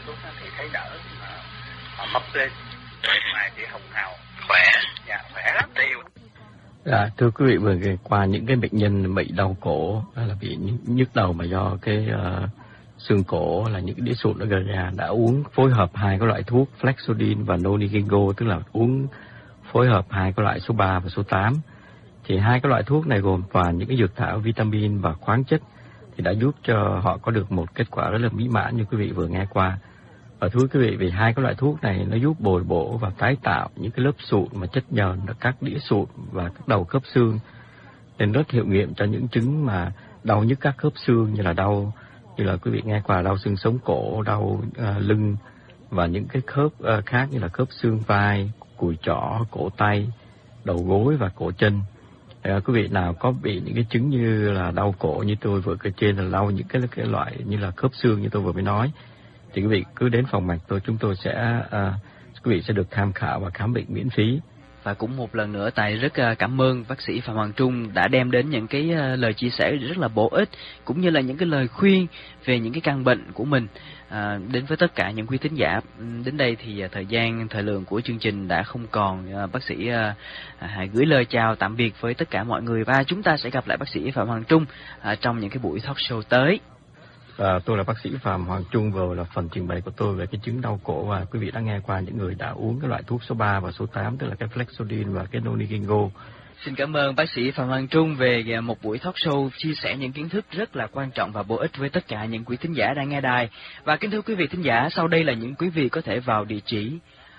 Facebook thì thấy đỡ, họ mập lên, ngoài thì hồng hào, khỏe, khỏe lắm tiêu. Thưa quý vị, vừa qua những cái bệnh nhân bị đau cổ hay là bị nhức đầu mà do cái xương cổ là những cái đĩa sụn nó gây ra, đã uống phối hợp hai cái loại thuốc Flexodin và Nonigingo, tức là uống phối hợp hai cái loại số 3 và số 8. Thì hai cái loại thuốc này gồm toàn những cái dược thảo, vitamin và khoáng chất, thì đã giúp cho họ có được một kết quả rất là mỹ mãn như quý vị vừa nghe qua. Và thưa quý vị, vì hai cái loại thuốc này nó giúp bồi bổ và tái tạo những cái lớp sụn mà chất nhờn ở các đĩa sụn và các đầu khớp xương, nên rất hiệu nghiệm cho những chứng mà đau nhức các khớp xương, như là quý vị nghe qua đau xương sống cổ, đau lưng và những cái khớp khác như là khớp xương vai, cùi chỏ, cổ tay, đầu gối và cổ chân. Quý vị nào có bị những cái chứng như là đau cổ như tôi vừa kể trên, là đau những cái loại như là khớp xương như tôi vừa mới nói, thì quý vị cứ đến phòng mạch chúng tôi sẽ quý vị sẽ được tham khảo và khám bệnh miễn phí. Và cũng một lần nữa Tài rất cảm ơn bác sĩ Phạm Hoàng Trung đã đem đến những cái lời chia sẻ rất là bổ ích, cũng như là những cái lời khuyên về những cái căn bệnh của mình đến với tất cả những quý thính giả. Đến đây thì thời lượng của chương trình đã không còn. Bác sĩ hãy gửi lời chào tạm biệt với tất cả mọi người, và chúng ta sẽ gặp lại bác sĩ Phạm Hoàng Trung trong những cái buổi talk show tới. Tôi là bác sĩ Phạm Hoàng Trung, vừa là phần trình bày của tôi về cái chứng đau cổ, và quý vị đã nghe qua những người đã uống cái loại thuốc số 3 và số 8, tức là cái Flexodin và cái Nonigingo. Xin cảm ơn bác sĩ Phạm Hoàng Trung về một buổi talk show chia sẻ những kiến thức rất là quan trọng và bổ ích với tất cả những quý thính giả đang nghe đài. Và kính thưa quý vị thính giả, sau đây là những quý vị có thể vào địa chỉ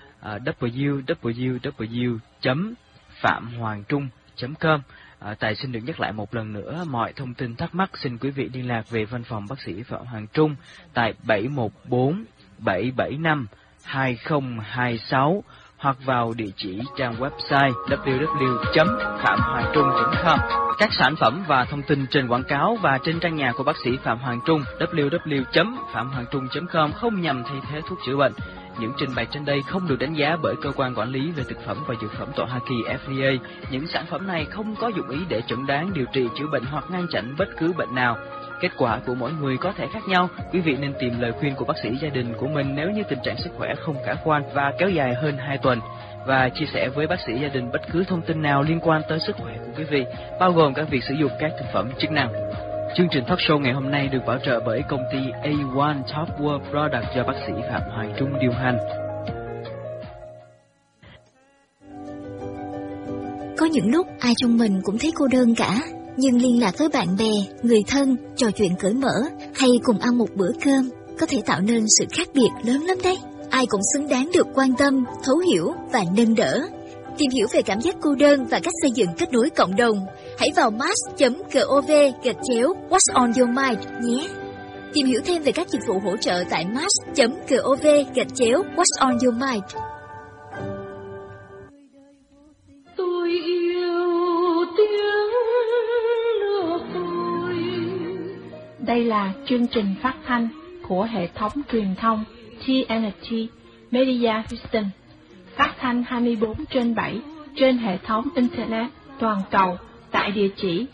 www.phạm-hoàng-trung.com. Tài xin được nhắc lại một lần nữa, mọi thông tin thắc mắc xin quý vị liên lạc về văn phòng bác sĩ Phạm Hoàng Trung tại 714-775-2026 hoặc vào địa chỉ trang website www.phạm-hoàng-trung.com. Các sản phẩm và thông tin trên quảng cáo và trên trang nhà của bác sĩ Phạm Hoàng Trung www.phạm-hoàng-trung.com không nhằm thay thế thuốc chữa bệnh. Những trình bày trên đây không được đánh giá bởi cơ quan quản lý về thực phẩm và dược phẩm tại Hoa Kỳ FDA. Những sản phẩm này không có dụng ý để chẩn đoán, điều trị, chữa bệnh hoặc ngăn chặn bất cứ bệnh nào. Kết quả của mỗi người có thể khác nhau. Quý vị nên tìm lời khuyên của bác sĩ gia đình của mình nếu như tình trạng sức khỏe không khả quan và kéo dài hơn 2 tuần. Và chia sẻ với bác sĩ gia đình bất cứ thông tin nào liên quan tới sức khỏe của quý vị, bao gồm cả việc sử dụng các thực phẩm chức năng. Chương trình talk show ngày hôm nay được bảo trợ bởi công ty A1 Top World Product do bác sĩ Phạm Hoàng Trung điều hành. Có những lúc ai trong mình cũng thấy cô đơn cả, nhưng liên lạc với bạn bè, người thân, trò chuyện cởi mở hay cùng ăn một bữa cơm có thể tạo nên sự khác biệt lớn lắm đấy. Ai cũng xứng đáng được quan tâm, thấu hiểu và nâng đỡ. Tìm hiểu về cảm giác cô đơn và cách xây dựng kết nối cộng đồng, hãy vào mass.gov/What's on your mind nhé. Tìm hiểu thêm về các dịch vụ hỗ trợ tại mass.gov/What's on your mind. Tôi yêu tiếng nước tôi. Đây là chương trình phát thanh của hệ thống truyền thông TNT Media Houston, phát thanh 24/7 trên hệ thống Internet toàn cầu tại địa chỉ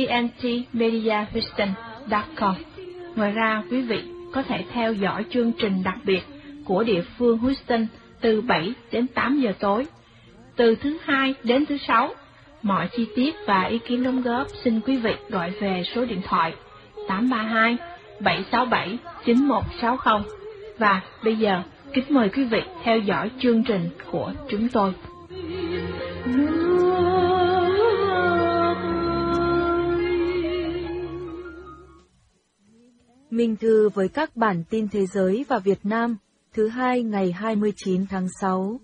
tntmediahouston.com. Ngoài ra, quý vị có thể theo dõi chương trình đặc biệt của địa phương Houston từ 7 đến 8 giờ tối, từ thứ Hai đến thứ Sáu. Mọi chi tiết và ý kiến đóng góp xin quý vị gọi về số điện thoại 832 767 9160. Và bây giờ, kính mời quý vị theo dõi chương trình của chúng tôi. Minh Thư với các bản tin thế giới và Việt Nam, thứ Hai ngày 29 tháng 6.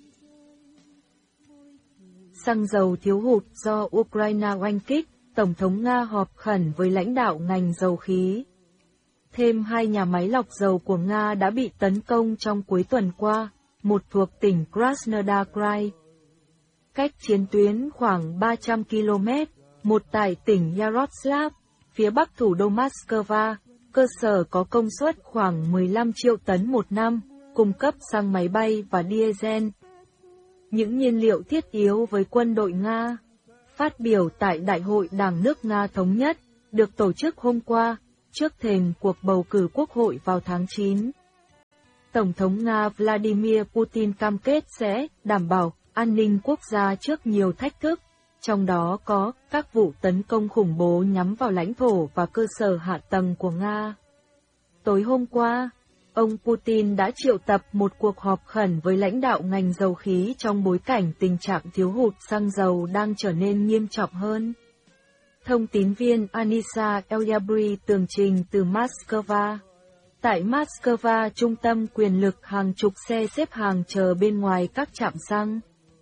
Xăng dầu thiếu hụt do Ukraine oanh kích, Tổng thống Nga họp khẩn với lãnh đạo ngành dầu khí. Thêm 2 nhà máy lọc dầu của Nga đã bị tấn công trong cuối tuần qua, một thuộc tỉnh Krasnodar Krai, cách chiến tuyến khoảng 300 km, một tại tỉnh Yaroslav, phía bắc thủ đô Moscow. Cơ sở có công suất khoảng 15 triệu tấn một năm, cung cấp xăng máy bay và diesel, những nhiên liệu thiết yếu với quân đội Nga. Phát biểu tại Đại hội Đảng nước Nga Thống nhất, được tổ chức hôm qua, trước thềm cuộc bầu cử quốc hội vào tháng 9. Tổng thống Nga Vladimir Putin cam kết sẽ đảm bảo an ninh quốc gia trước nhiều thách thức, trong đó có các vụ tấn công khủng bố nhắm vào lãnh thổ và cơ sở hạ tầng của Nga. Tối hôm qua, ông Putin đã triệu tập một cuộc họp khẩn với lãnh đạo ngành dầu khí trong bối cảnh tình trạng thiếu hụt xăng dầu đang trở nên nghiêm trọng hơn. Thông tín viên Anisa Elyabri tường trình từ Moscow. Tại Moscow, trung tâm quyền lực, hàng chục xe xếp hàng chờ bên ngoài các trạm xăng.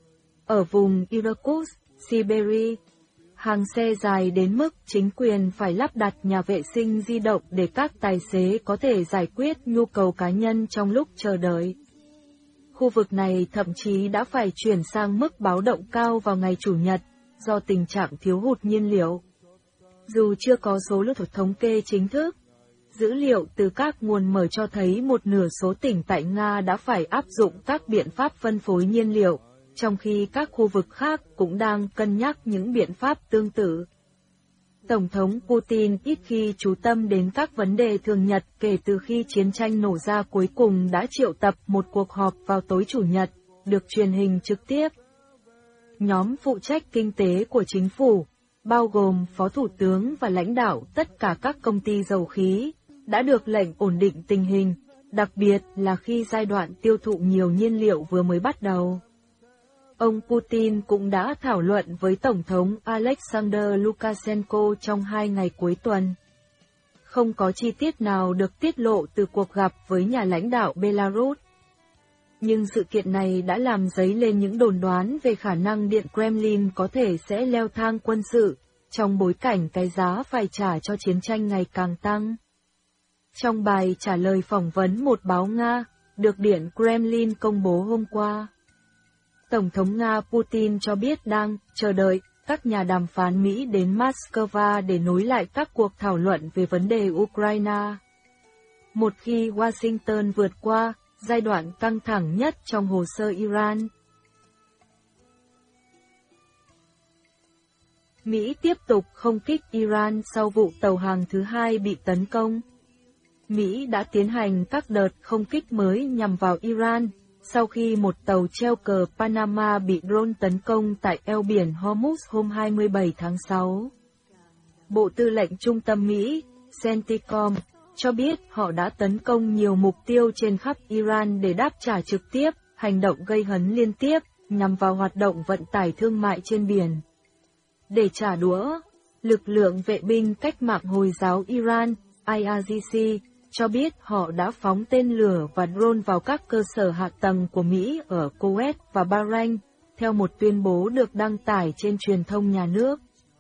Ở vùng Irkutsk, Siberia, hàng xe dài đến mức chính quyền phải lắp đặt nhà vệ sinh di động để các tài xế có thể giải quyết nhu cầu cá nhân trong lúc chờ đợi. Khu vực này thậm chí đã phải chuyển sang mức báo động cao vào ngày Chủ nhật, do tình trạng thiếu hụt nhiên liệu. Dù chưa có số liệu thống kê chính thức, dữ liệu từ các nguồn mở cho thấy một nửa số tỉnh tại Nga đã phải áp dụng các biện pháp phân phối nhiên liệu, trong khi các khu vực khác cũng đang cân nhắc những biện pháp tương tự. Tổng thống Putin ít khi chú tâm đến các vấn đề thường nhật kể từ khi chiến tranh nổ ra, cuối cùng đã triệu tập một cuộc họp vào tối Chủ nhật, được truyền hình trực tiếp. Nhóm phụ trách kinh tế của chính phủ, bao gồm Phó Thủ tướng và lãnh đạo tất cả các công ty dầu khí, đã được lệnh ổn định tình hình, đặc biệt là khi giai đoạn tiêu thụ nhiều nhiên liệu vừa mới bắt đầu. Ông Putin cũng đã thảo luận với Tổng thống Alexander Lukashenko trong 2 ngày cuối tuần. Không có chi tiết nào được tiết lộ từ cuộc gặp với nhà lãnh đạo Belarus. Nhưng sự kiện này đã làm dấy lên những đồn đoán về khả năng Điện Kremlin có thể sẽ leo thang quân sự, trong bối cảnh cái giá phải trả cho chiến tranh ngày càng tăng. Trong bài trả lời phỏng vấn một báo Nga, được Điện Kremlin công bố hôm qua, Tổng thống Nga Putin cho biết đang chờ đợi các nhà đàm phán Mỹ đến Moscow để nối lại các cuộc thảo luận về vấn đề Ukraine. Một khi Washington vượt qua giai đoạn căng thẳng nhất trong hồ sơ Iran. Mỹ tiếp tục không kích Iran sau vụ tàu hàng thứ 2 bị tấn công. Mỹ đã tiến hành các đợt không kích mới nhằm vào Iran, sau khi một tàu treo cờ Panama bị drone tấn công tại eo biển Hormuz hôm 27 tháng 6. Bộ Tư lệnh Trung tâm Mỹ, CENTCOM, cho biết họ đã tấn công nhiều mục tiêu trên khắp Iran để đáp trả trực tiếp, hành động gây hấn liên tiếp, nhằm vào hoạt động vận tải thương mại trên biển. Để trả đũa, lực lượng vệ binh cách mạng Hồi giáo Iran, IRGC, cho biết họ đã phóng tên lửa và drone vào các cơ sở hạ tầng của Mỹ ở Kuwait và Bahrain, theo một tuyên bố được đăng tải trên truyền thông nhà nước.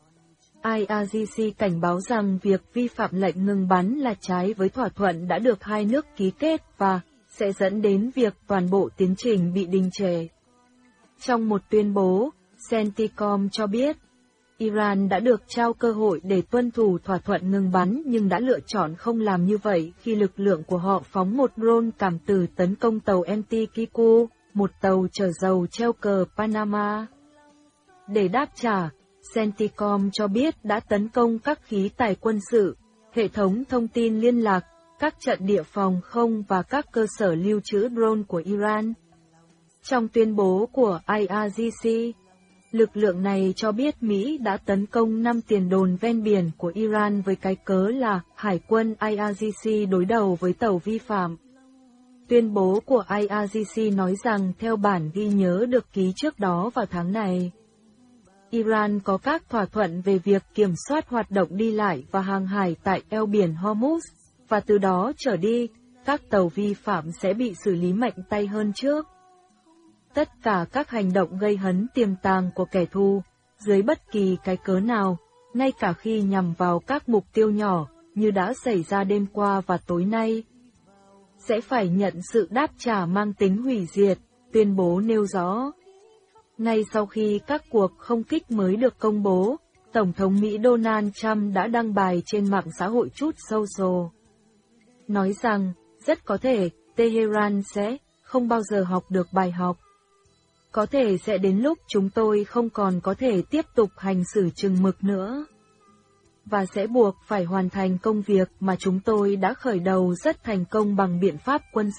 IRGC cảnh báo rằng việc vi phạm lệnh ngừng bắn là trái với thỏa thuận đã được hai nước ký kết và sẽ dẫn đến việc toàn bộ tiến trình bị đình trệ. Trong một tuyên bố, CENTCOM cho biết, Iran đã được trao cơ hội để tuân thủ thỏa thuận ngừng bắn nhưng đã lựa chọn không làm như vậy khi lực lượng của họ phóng một drone cảm tử tấn công tàu MT Kiku, một tàu chở dầu treo cờ Panama. Để đáp trả, CENTCOM cho biết đã tấn công các khí tài quân sự, hệ thống thông tin liên lạc, các trận địa phòng không và các cơ sở lưu trữ drone của Iran. Trong tuyên bố của IRGC, lực lượng này cho biết Mỹ đã tấn công 5 tiền đồn ven biển của Iran với cái cớ là Hải quân IRGC đối đầu với tàu vi phạm. Tuyên bố của IRGC nói rằng theo bản ghi nhớ được ký trước đó vào tháng này, Iran có các thỏa thuận về việc kiểm soát hoạt động đi lại và hàng hải tại eo biển Hormuz, và từ đó trở đi, các tàu vi phạm sẽ bị xử lý mạnh tay hơn trước. Tất cả các hành động gây hấn tiềm tàng của kẻ thù, dưới bất kỳ cái cớ nào, ngay cả khi nhằm vào các mục tiêu nhỏ, như đã xảy ra đêm qua và tối nay, sẽ phải nhận sự đáp trả mang tính hủy diệt, tuyên bố nêu rõ. Ngay sau khi các cuộc không kích mới được công bố, Tổng thống Mỹ Donald Trump đã đăng bài trên mạng xã hội Truth Social, nói rằng, rất có thể, Tehran sẽ không bao giờ học được bài học. Có thể sẽ đến lúc chúng tôi không còn có thể tiếp tục hành xử chừng mực nữa, và sẽ buộc phải hoàn thành công việc mà chúng tôi đã khởi đầu rất thành công bằng biện pháp quân sự.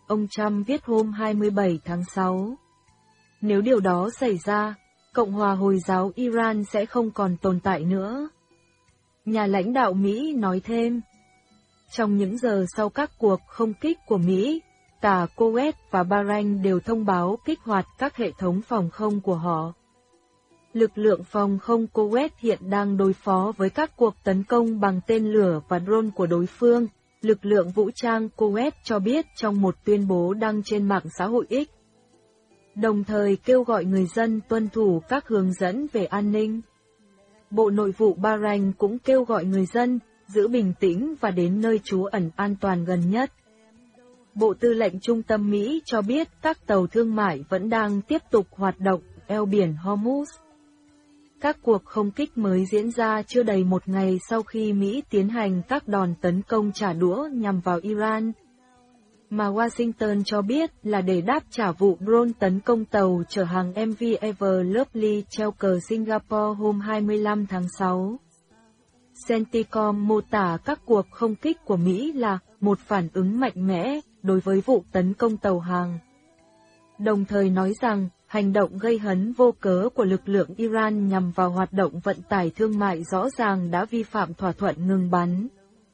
ông Trump viết hôm 27 tháng 6. Nếu điều đó xảy ra, Cộng hòa Hồi giáo Iran sẽ không còn tồn tại nữa. Nhà lãnh đạo Mỹ nói thêm, trong những giờ sau các cuộc không kích của Mỹ, cả Kuwait và Bahrain đều thông báo kích hoạt các hệ thống phòng không của họ. Lực lượng phòng không Kuwait hiện đang đối phó với các cuộc tấn công bằng tên lửa và drone của đối phương, lực lượng vũ trang Kuwait cho biết trong một tuyên bố đăng trên mạng xã hội X. Đồng thời kêu gọi người dân tuân thủ các hướng dẫn về an ninh. Bộ Nội vụ Bahrain cũng kêu gọi người dân giữ bình tĩnh và đến nơi trú ẩn an toàn gần nhất. Bộ Tư lệnh Trung tâm Mỹ cho biết các tàu thương mại vẫn đang tiếp tục hoạt động eo biển Hormuz. Các cuộc không kích mới diễn ra chưa đầy một ngày sau khi Mỹ tiến hành các đòn tấn công trả đũa nhằm vào Iran, mà Washington cho biết là để đáp trả vụ drone tấn công tàu chở hàng MV Ever Lovely treo cờ Singapore hôm 25 tháng 6. CENTCOM mô tả các cuộc không kích của Mỹ là một phản ứng mạnh mẽ đối với vụ tấn công tàu hàng, đồng thời nói rằng hành động gây hấn vô cớ của lực lượng Iran nhằm vào hoạt động vận tải thương mại rõ ràng đã vi phạm thỏa thuận ngừng bắn.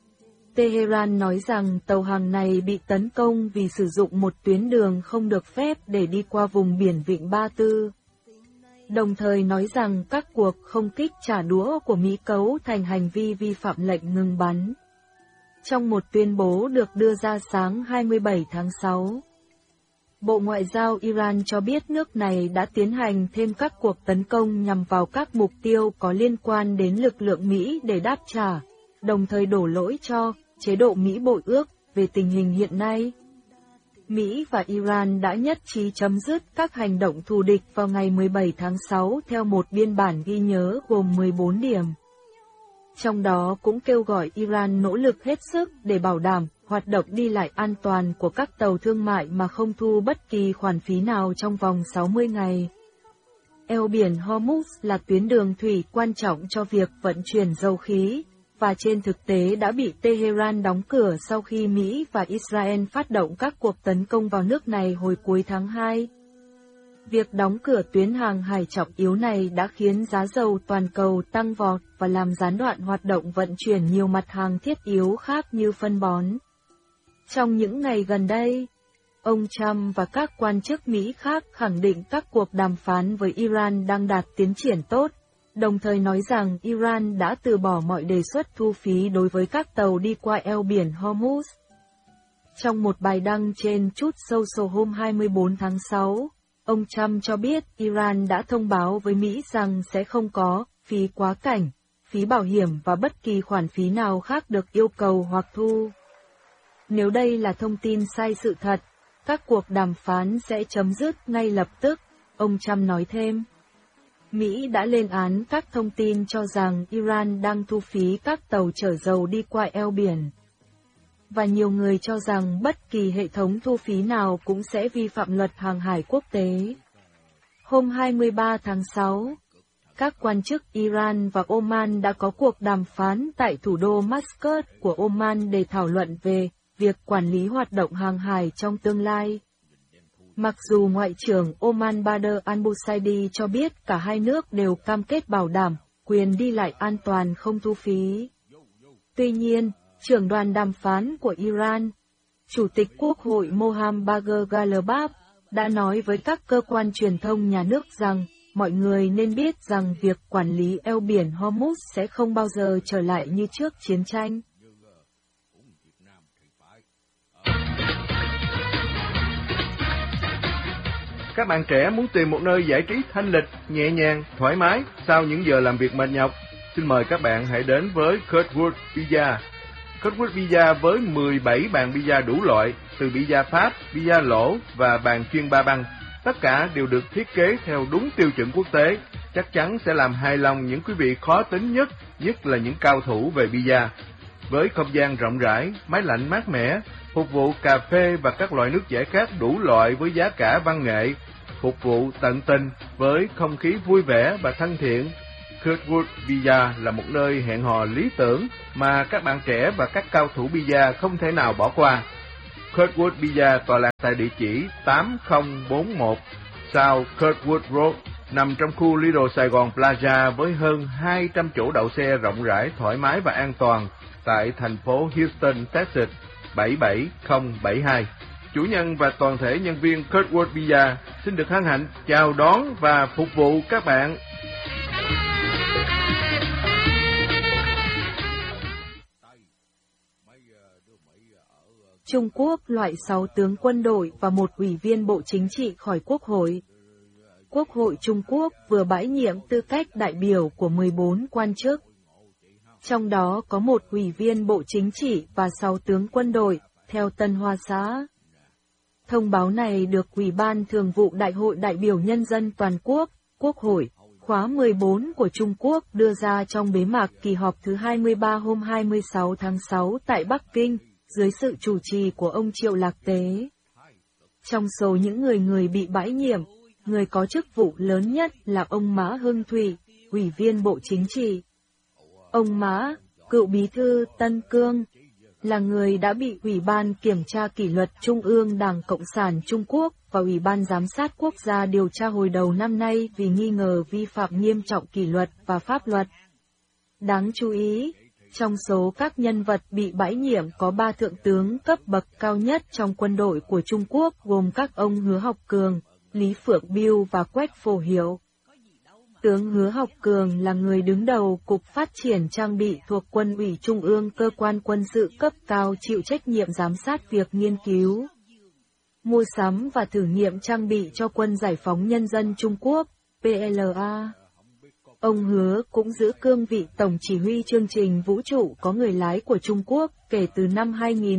Tehran nói rằng tàu hàng này bị tấn công vì sử dụng một tuyến đường không được phép để đi qua vùng biển Vịnh Ba Tư. Đồng thời nói rằng các cuộc không kích trả đũa của Mỹ cấu thành hành vi vi phạm lệnh ngừng bắn. Trong một tuyên bố được đưa ra sáng 27 tháng 6, Bộ Ngoại giao Iran cho biết nước này đã tiến hành thêm các cuộc tấn công nhằm vào các mục tiêu có liên quan đến lực lượng Mỹ để đáp trả, đồng thời đổ lỗi cho chế độ Mỹ bội ước về tình hình hiện nay. Mỹ và Iran đã nhất trí chấm dứt các hành động thù địch vào ngày 17 tháng 6 theo một biên bản ghi nhớ gồm 14 điểm. Trong đó cũng kêu gọi Iran nỗ lực hết sức để bảo đảm hoạt động đi lại an toàn của các tàu thương mại mà không thu bất kỳ khoản phí nào trong vòng 60 ngày. Eo biển Hormuz là tuyến đường thủy quan trọng cho việc vận chuyển dầu khí, và trên thực tế đã bị Tehran đóng cửa sau khi Mỹ và Israel phát động các cuộc tấn công vào nước này hồi cuối tháng 2. Việc đóng cửa tuyến hàng hải trọng yếu này đã khiến giá dầu toàn cầu tăng vọt và làm gián đoạn hoạt động vận chuyển nhiều mặt hàng thiết yếu khác như phân bón. Trong những ngày gần đây, ông Trump và các quan chức Mỹ khác khẳng định các cuộc đàm phán với Iran đang đạt tiến triển tốt, đồng thời nói rằng Iran đã từ bỏ mọi đề xuất thu phí đối với các tàu đi qua eo biển Hormuz. Trong một bài đăng trên Truth Social hôm 24 tháng 6, ông Trump cho biết Iran đã thông báo với Mỹ rằng sẽ không có phí quá cảnh, phí bảo hiểm và bất kỳ khoản phí nào khác được yêu cầu hoặc thu. Nếu đây là thông tin sai sự thật, các cuộc đàm phán sẽ chấm dứt ngay lập tức, ông Trump nói thêm. Mỹ đã lên án các thông tin cho rằng Iran đang thu phí các tàu chở dầu đi qua eo biển. Và nhiều người cho rằng bất kỳ hệ thống thu phí nào cũng sẽ vi phạm luật hàng hải quốc tế. Hôm 23 tháng 6, các quan chức Iran và Oman đã có cuộc đàm phán tại thủ đô Muscat của Oman để thảo luận về việc quản lý hoạt động hàng hải trong tương lai. Mặc dù Ngoại trưởng Oman Badr al-Busaidi cho biết cả hai nước đều cam kết bảo đảm quyền đi lại an toàn không thu phí. Tuy nhiên, trưởng đoàn đàm phán của Iran, Chủ tịch Quốc hội Mohammad Bagher Ghalibaf, đã nói với các cơ quan truyền thông nhà nước rằng mọi người nên biết rằng việc quản lý eo biển Hormuz sẽ không bao giờ trở lại như trước chiến tranh. Các bạn trẻ muốn tìm một nơi giải trí thanh lịch, nhẹ nhàng, thoải mái sau những giờ làm việc mệt nhọc? Xin mời các bạn hãy đến với Kurtwood Pizza. Kurtwood Pizza với 17 bàn pizza đủ loại, từ pizza Pháp, pizza lỗ và bàn chuyên ba băng. Tất cả đều được thiết kế theo đúng tiêu chuẩn quốc tế, chắc chắn sẽ làm hài lòng những quý vị khó tính nhất là những cao thủ về pizza. Với không gian rộng rãi, máy lạnh mát mẻ, phục vụ cà phê và các loại nước giải khát đủ loại với giá cả văn nghệ, phục vụ tận tình với không khí vui vẻ và thân thiện. Kurtwood Pizza là một nơi hẹn hò lý tưởng mà các bạn trẻ và các cao thủ pizza không thể nào bỏ qua. Kurtwood Pizza tọa lạc tại địa chỉ 8041 South Kurtwood Road, nằm trong khu Little Sài Gòn Plaza với hơn 200 chỗ đậu xe rộng rãi, thoải mái và an toàn tại thành phố Houston, Texas 77072. Chủ nhân và toàn thể nhân viên Kurtwood Pizza xin được hân hạnh chào đón và phục vụ các bạn. Trung Quốc loại 6 tướng quân đội và một ủy viên bộ chính trị khỏi Quốc hội. Quốc hội Trung Quốc vừa bãi nhiệm tư cách đại biểu của 14 quan chức. Trong đó có một ủy viên bộ chính trị và 6 tướng quân đội, theo Tân Hoa Xã. Thông báo này được Ủy ban Thường vụ Đại hội đại biểu Nhân dân Toàn quốc, Quốc hội, khóa 14 của Trung Quốc đưa ra trong bế mạc kỳ họp thứ 23 hôm 26 tháng 6 tại Bắc Kinh, dưới sự chủ trì của ông Triệu Lạc Tế. Trong số những người bị bãi nhiệm, người có chức vụ lớn nhất là ông Mã Hưng Thủy, Ủy viên Bộ Chính trị. Ông Mã, cựu bí thư Tân Cương, là người đã bị Ủy ban Kiểm tra Kỷ luật Trung ương Đảng Cộng sản Trung Quốc và Ủy ban Giám sát Quốc gia điều tra hồi đầu năm nay vì nghi ngờ vi phạm nghiêm trọng kỷ luật và pháp luật. Đáng chú ý, trong số các nhân vật bị bãi nhiệm có 3 thượng tướng cấp bậc cao nhất trong quân đội của Trung Quốc gồm các ông Hứa Học Cường, Lý Phượng Biêu và Quách Phổ Hiểu. Tướng Hứa Học Cường là người đứng đầu Cục Phát triển Trang bị thuộc Quân ủy Trung ương, cơ quan quân sự cấp cao chịu trách nhiệm giám sát việc nghiên cứu, mua sắm và thử nghiệm trang bị cho Quân Giải phóng Nhân dân Trung Quốc, PLA. Ông Hứa cũng giữ cương vị Tổng chỉ huy chương trình vũ trụ có người lái của Trung Quốc kể từ năm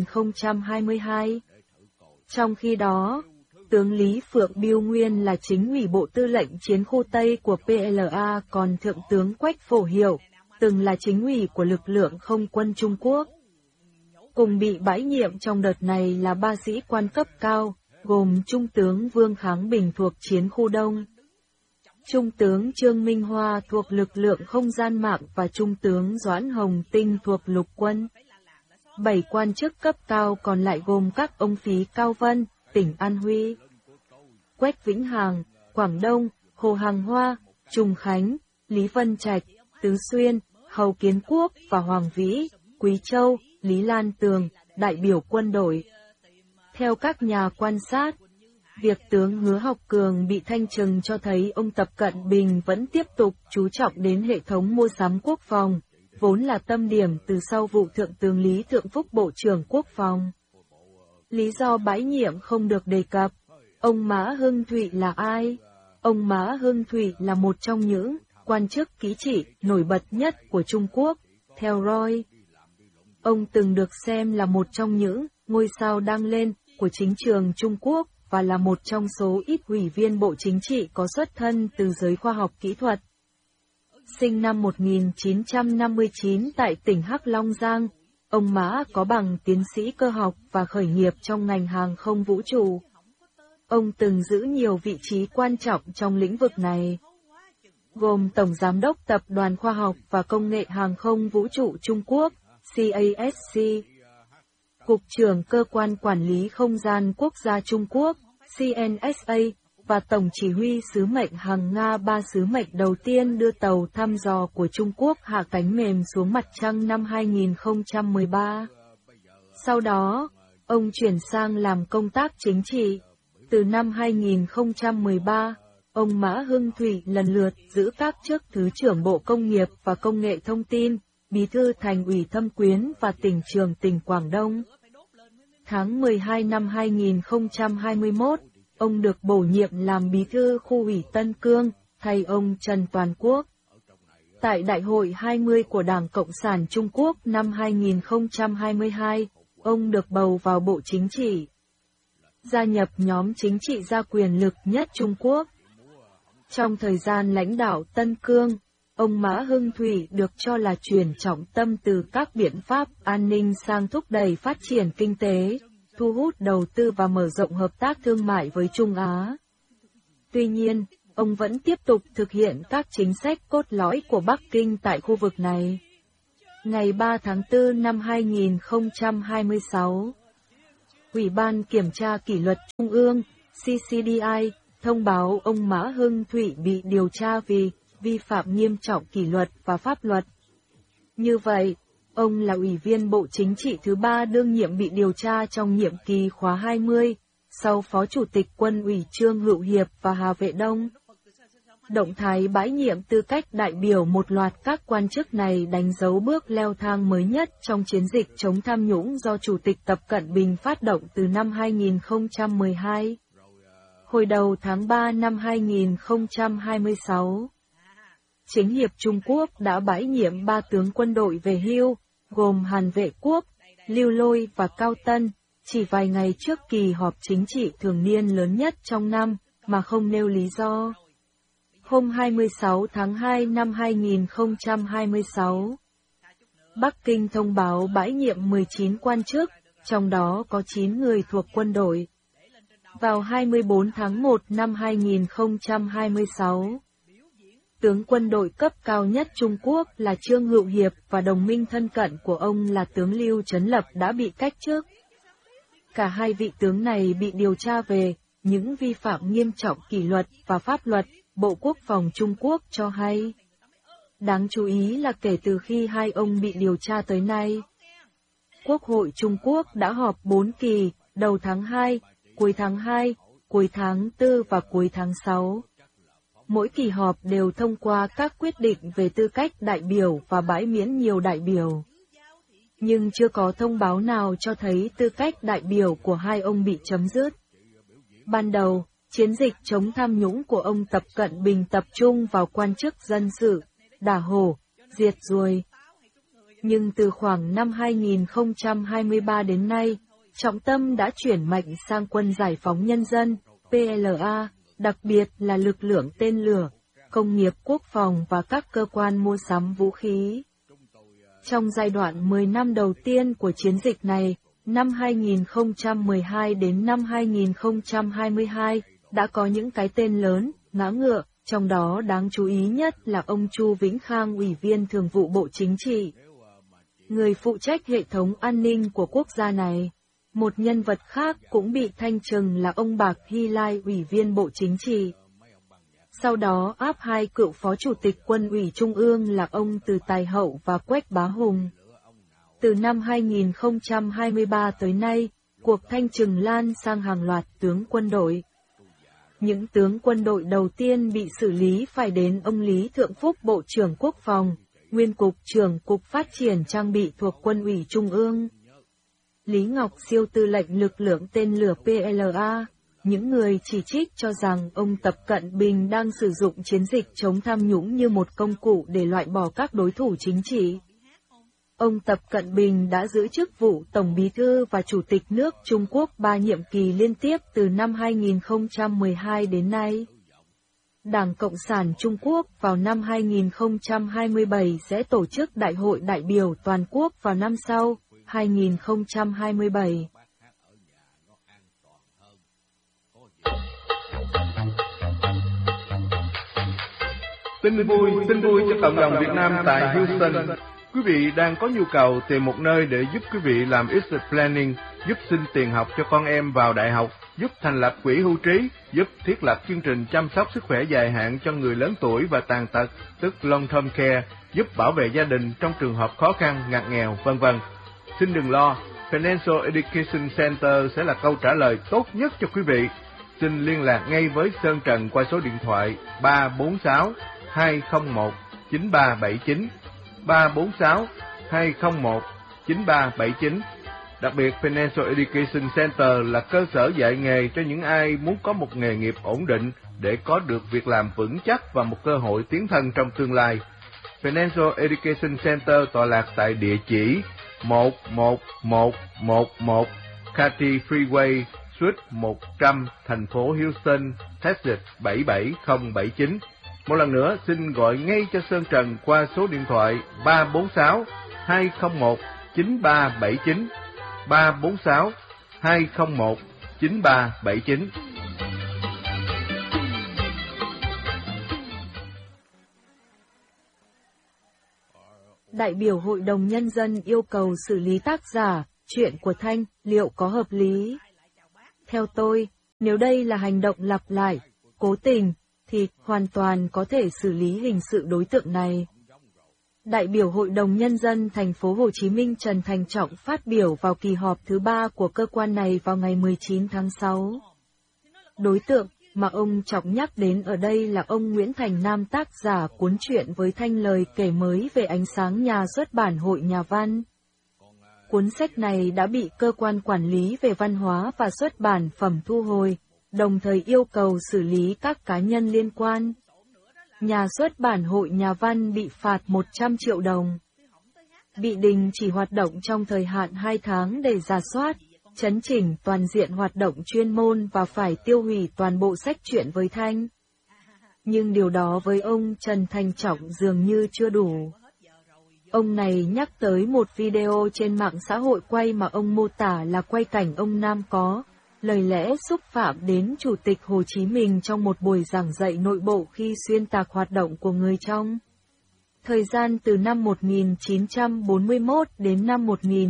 2022. Trong khi đó, tướng Lý Phượng Biêu nguyên là chính ủy Bộ Tư lệnh Chiến khu Tây của PLA, còn Thượng tướng Quách Phổ Hiểu, từng là chính ủy của lực lượng không quân Trung Quốc. Cùng bị bãi nhiệm trong đợt này là 3 sĩ quan cấp cao, gồm Trung tướng Vương Kháng Bình thuộc Chiến khu Đông, Trung tướng Trương Minh Hoa thuộc lực lượng không gian mạng và Trung tướng Doãn Hồng Tinh thuộc lục quân. 7 quan chức cấp cao còn lại gồm các ông Phí Cao Vân, tỉnh An Huy, Quách Vĩnh Hằng, Quảng Đông, Hồ Hằng Hoa, Trùng Khánh, Lý Vân Trạch, Tứ Xuyên, Hầu Kiến Quốc và Hoàng Vĩ, Quý Châu, Lý Lan Tường, đại biểu quân đội. Theo các nhà quan sát, việc tướng Hứa Học Cường bị thanh trừng cho thấy ông Tập Cận Bình vẫn tiếp tục chú trọng đến hệ thống mua sắm quốc phòng, vốn là tâm điểm từ sau vụ Thượng tướng Lý Thượng Phúc Bộ trưởng Quốc phòng. Lý do bãi nhiệm không được đề cập. Ông Mã Hưng Thủy là ai? Ông Mã Hưng Thủy là một trong những quan chức kỹ trị nổi bật nhất của Trung Quốc, theo Roy. Ông từng được xem là một trong những ngôi sao đang lên của chính trường Trung Quốc và là một trong số ít ủy viên Bộ Chính trị có xuất thân từ giới khoa học kỹ thuật. Sinh năm 1959 tại tỉnh Hắc Long Giang, ông Mã có bằng tiến sĩ cơ học và khởi nghiệp trong ngành hàng không vũ trụ. Ông từng giữ nhiều vị trí quan trọng trong lĩnh vực này, gồm Tổng Giám đốc Tập đoàn Khoa học và Công nghệ Hàng không Vũ trụ Trung Quốc, CASC, Cục trưởng Cơ quan Quản lý Không gian Quốc gia Trung Quốc, CNSA, và Tổng chỉ huy sứ mệnh hàng Nga 3 sứ mệnh đầu tiên đưa tàu thăm dò của Trung Quốc hạ cánh mềm xuống mặt trăng năm 2013. Sau đó, ông chuyển sang làm công tác chính trị. Từ năm 2013, ông Mã Hưng Thủy lần lượt giữ các chức Thứ trưởng Bộ Công nghiệp và Công nghệ Thông tin, Bí thư Thành ủy Thâm Quyến và tỉnh trưởng tỉnh Quảng Đông. Tháng 12 năm 2021, ông được bổ nhiệm làm Bí thư khu ủy Tân Cương, thay ông Trần Toàn Quốc. Tại Đại hội 20 của Đảng Cộng sản Trung Quốc năm 2022, ông được bầu vào Bộ Chính trị, gia nhập nhóm chính trị gia quyền lực nhất Trung Quốc. Trong thời gian lãnh đạo Tân Cương, ông Mã Hưng Thủy được cho là chuyển trọng tâm từ các biện pháp an ninh sang thúc đẩy phát triển kinh tế, thu hút đầu tư và mở rộng hợp tác thương mại với Trung Á. Tuy nhiên, ông vẫn tiếp tục thực hiện các chính sách cốt lõi của Bắc Kinh tại khu vực này. Ngày 3 tháng 4 năm 2026, Ủy ban Kiểm tra Kỷ luật Trung ương, CCDI, thông báo ông Mã Hưng Thụy bị điều tra vì vi phạm nghiêm trọng kỷ luật và pháp luật. Như vậy, ông là Ủy viên Bộ Chính trị thứ 3 đương nhiệm bị điều tra trong nhiệm kỳ khóa 20, sau Phó Chủ tịch Quân ủy Trương Hữu Hiệp và Hà Vệ Đông. Động thái bãi nhiệm tư cách đại biểu một loạt các quan chức này đánh dấu bước leo thang mới nhất trong chiến dịch chống tham nhũng do Chủ tịch Tập Cận Bình phát động từ năm 2012. Hồi đầu tháng 3 năm 2026, Chính hiệp Trung Quốc đã bãi nhiệm 3 tướng quân đội về hưu, gồm Hàn Vệ Quốc, Lưu Lôi và Cao Tân, chỉ vài ngày trước kỳ họp chính trị thường niên lớn nhất trong năm, mà không nêu lý do. Hôm 26 tháng 2 năm 2026, Bắc Kinh thông báo bãi nhiệm 19 quan chức, trong đó có 9 người thuộc quân đội. Vào 24 tháng 1 năm 2026, tướng quân đội cấp cao nhất Trung Quốc là Trương Hữu Hiệp và đồng minh thân cận của ông là tướng Lưu Chấn Lập đã bị cách chức. Cả hai vị tướng này bị điều tra về những vi phạm nghiêm trọng kỷ luật và pháp luật, Bộ Quốc phòng Trung Quốc cho hay. Đáng chú ý là kể từ khi hai ông bị điều tra tới nay, Quốc hội Trung Quốc đã họp 4 kỳ, đầu tháng 2, cuối tháng 4 và cuối tháng 6. Mỗi kỳ họp đều thông qua các quyết định về tư cách đại biểu và bãi miễn nhiều đại biểu. Nhưng chưa có thông báo nào cho thấy tư cách đại biểu của hai ông bị chấm dứt. Ban đầu, chiến dịch chống tham nhũng của ông Tập Cận Bình tập trung vào quan chức dân sự, đả hổ, diệt ruồi. Nhưng từ khoảng năm 2023 đến nay, trọng tâm đã chuyển mạnh sang quân giải phóng nhân dân, PLA, đặc biệt là lực lượng tên lửa, công nghiệp quốc phòng và các cơ quan mua sắm vũ khí. Trong giai đoạn 10 năm đầu tiên của chiến dịch này, năm 2012 đến năm 2022, đã có những cái tên lớn, ngã ngựa, trong đó đáng chú ý nhất là ông Chu Vĩnh Khang, Ủy viên Thường vụ Bộ Chính trị, người phụ trách hệ thống an ninh của quốc gia này. Một nhân vật khác cũng bị thanh trừng là ông Bạc Hy Lai, Ủy viên Bộ Chính trị. Sau đó áp hai cựu Phó Chủ tịch Quân ủy Trung ương là ông Từ Tài Hậu và Quách Bá Hùng. Từ năm 2023 tới nay, cuộc thanh trừng lan sang hàng loạt tướng quân đội. Những tướng quân đội đầu tiên bị xử lý phải đến ông Lý Thượng Phúc, Bộ trưởng Quốc phòng, nguyên Cục trưởng Cục Phát triển Trang bị thuộc Quân ủy Trung ương, Lý Ngọc Siêu, tư lệnh lực lượng tên lửa PLA. Những người chỉ trích cho rằng ông Tập Cận Bình đang sử dụng chiến dịch chống tham nhũng như một công cụ để loại bỏ các đối thủ chính trị. Ông Tập Cận Bình đã giữ chức vụ Tổng Bí thư và Chủ tịch nước Trung Quốc 3 nhiệm kỳ liên tiếp từ năm 2012 đến nay. Đảng Cộng sản Trung Quốc vào năm 2027 sẽ tổ chức Đại hội đại biểu toàn quốc vào năm sau, 2027. Tin vui cho cộng đồng Việt Nam tại Houston. Quý vị đang có nhu cầu tìm một nơi để giúp quý vị làm exit planning, giúp xin tiền học cho con em vào đại học, giúp thành lập quỹ hưu trí, giúp thiết lập chương trình chăm sóc sức khỏe dài hạn cho người lớn tuổi và tàn tật, tức long term care, giúp bảo vệ gia đình trong trường hợp khó khăn, ngặt nghèo, vân vân. Xin đừng lo, Financial Education Center sẽ là câu trả lời tốt nhất cho quý vị. Xin liên lạc ngay với Sơn Trần qua số điện thoại 346 201 9379, 346 201 9379. Đặc biệt, Financial Education Center là cơ sở dạy nghề cho những ai muốn có một nghề nghiệp ổn định để có được việc làm vững chắc và một cơ hội tiến thân trong tương lai. Financial Education Center tọa lạc tại địa chỉ 11111 Cathy Freeway, Suite 100, thành phố Houston, Texas 77079. Một lần nữa, xin gọi ngay cho Sơn Trần qua số điện thoại 346 201 9379, 346 201 9379. Đại biểu Hội đồng Nhân dân yêu cầu xử lý tác giả, chuyện của Thanh, liệu có hợp lý? Theo tôi, nếu đây là hành động lặp lại, cố tình, thì hoàn toàn có thể xử lý hình sự đối tượng này. Đại biểu Hội đồng Nhân dân thành phố Hồ Chí Minh Trần Thành Trọng phát biểu vào kỳ họp thứ 3 của cơ quan này vào ngày 19 tháng 6. Đối tượng mà ông Trọng nhắc đến ở đây là ông Nguyễn Thành Nam, tác giả cuốn truyện với Thanh lời kể mới về ánh sáng nhà xuất bản Hội Nhà văn. Cuốn sách này đã bị cơ quan quản lý về văn hóa và xuất bản phẩm thu hồi, đồng thời yêu cầu xử lý các cá nhân liên quan. Nhà xuất bản Hội Nhà văn bị phạt 100 triệu đồng. Bị đình chỉ hoạt động trong thời hạn 2 tháng để rà soát, chấn chỉnh toàn diện hoạt động chuyên môn và phải tiêu hủy toàn bộ sách truyện với Thanh. Nhưng điều đó với ông Trần Thành Trọng dường như chưa đủ. Ông này nhắc tới một video trên mạng xã hội quay mà ông mô tả là quay cảnh ông Nam có lời lẽ xúc phạm đến Chủ tịch Hồ Chí Minh trong một buổi giảng dạy nội bộ khi xuyên tạc hoạt động của người trong thời gian từ năm 1941 đến năm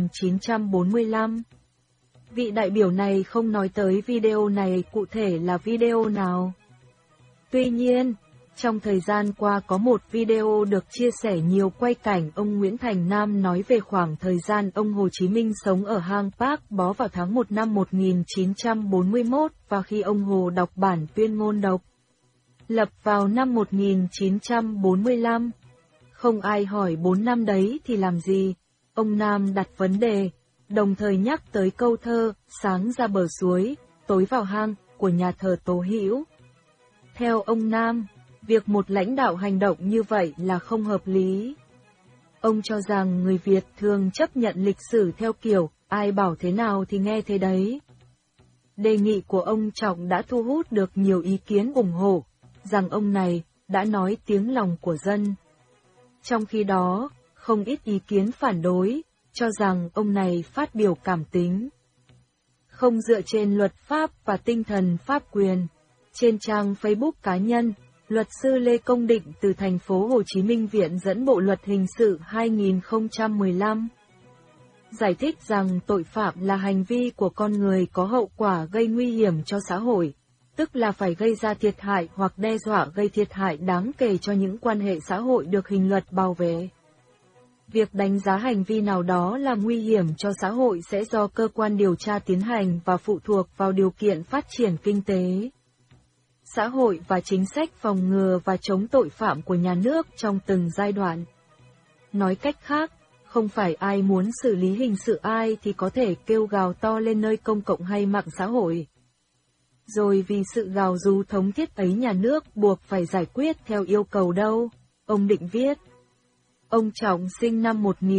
1945. Vị đại biểu này không nói tới video này cụ thể là video nào. Tuy nhiên, trong thời gian qua có một video được chia sẻ nhiều quay cảnh ông Nguyễn Thành Nam nói về khoảng thời gian ông Hồ Chí Minh sống ở hang Park Bó vào tháng 1 năm 1941 và khi ông Hồ đọc bản tuyên ngôn độc lập vào năm 1945. Không ai hỏi 4 năm đấy thì làm gì, ông Nam đặt vấn đề, đồng thời nhắc tới câu thơ sáng ra bờ suối, tối vào hang của nhà thờ Tố Hữu. Theo ông Nam, việc một lãnh đạo hành động như vậy là không hợp lý. Ông cho rằng người Việt thường chấp nhận lịch sử theo kiểu, ai bảo thế nào thì nghe thế đấy. Đề nghị của ông Trọng đã thu hút được nhiều ý kiến ủng hộ, rằng ông này đã nói tiếng lòng của dân. Trong khi đó, không ít ý kiến phản đối, cho rằng ông này phát biểu cảm tính, không dựa trên luật pháp và tinh thần pháp quyền. Trên trang Facebook cá nhân, luật sư Lê Công Định từ thành phố Hồ Chí Minh Viện dẫn Bộ Luật Hình sự 2015 giải thích rằng tội phạm là hành vi của con người có hậu quả gây nguy hiểm cho xã hội, tức là phải gây ra thiệt hại hoặc đe dọa gây thiệt hại đáng kể cho những quan hệ xã hội được hình luật bảo vệ. Việc đánh giá hành vi nào đó là nguy hiểm cho xã hội sẽ do cơ quan điều tra tiến hành và phụ thuộc vào điều kiện phát triển kinh tế, xã hội và chính sách phòng ngừa và chống tội phạm của nhà nước trong từng giai đoạn. Nói cách khác, không phải ai muốn xử lý hình sự ai thì có thể kêu gào to lên nơi công cộng hay mạng xã hội. Rồi vì sự gào rú thống thiết ấy nhà nước buộc phải giải quyết theo yêu cầu đâu, ông Định viết. Ông Trọng sinh năm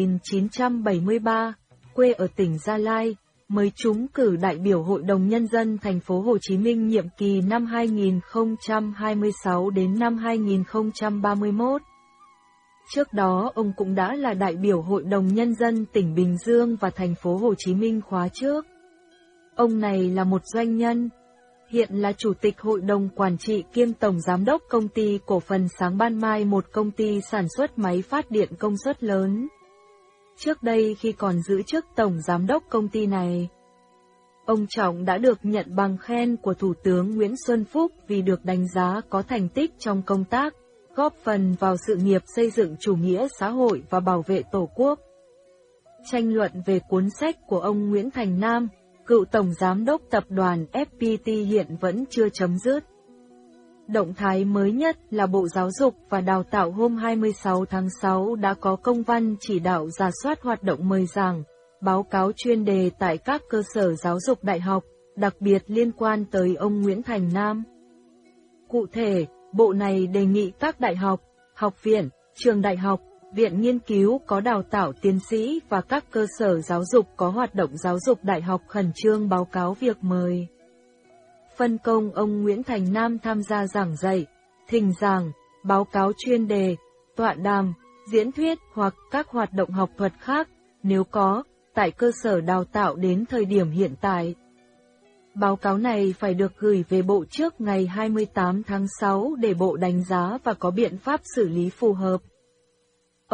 1973, quê ở tỉnh Gia Lai, mới trúng cử đại biểu Hội đồng Nhân dân thành phố Hồ Chí Minh nhiệm kỳ năm 2026 đến năm 2031. Trước đó ông cũng đã là đại biểu Hội đồng Nhân dân tỉnh Bình Dương và thành phố Hồ Chí Minh khóa trước. Ông này là một doanh nhân, hiện là Chủ tịch Hội đồng Quản trị kiêm Tổng Giám đốc Công ty Cổ phần Sáng Ban Mai, một công ty sản xuất máy phát điện công suất lớn. Trước đây khi còn giữ chức Tổng Giám đốc công ty này, ông Trọng đã được nhận bằng khen của Thủ tướng Nguyễn Xuân Phúc vì được đánh giá có thành tích trong công tác, góp phần vào sự nghiệp xây dựng chủ nghĩa xã hội và bảo vệ Tổ quốc. Tranh luận về cuốn sách của ông Nguyễn Thành Nam, cựu Tổng Giám đốc Tập đoàn FPT hiện vẫn chưa chấm dứt. Động thái mới nhất là Bộ Giáo dục và Đào tạo hôm 26 tháng 6 đã có công văn chỉ đạo rà soát hoạt động mời giảng, báo cáo chuyên đề tại các cơ sở giáo dục đại học, đặc biệt liên quan tới ông Nguyễn Thành Nam. Cụ thể, Bộ này đề nghị các đại học, học viện, trường đại học, viện nghiên cứu có đào tạo tiến sĩ và các cơ sở giáo dục có hoạt động giáo dục đại học khẩn trương báo cáo việc mời. Phân công ông Nguyễn Thành Nam tham gia giảng dạy, thỉnh giảng, báo cáo chuyên đề, tọa đàm, diễn thuyết hoặc các hoạt động học thuật khác, nếu có, tại cơ sở đào tạo đến thời điểm hiện tại. Báo cáo này phải được gửi về Bộ trước ngày 28 tháng 6 để Bộ đánh giá và có biện pháp xử lý phù hợp.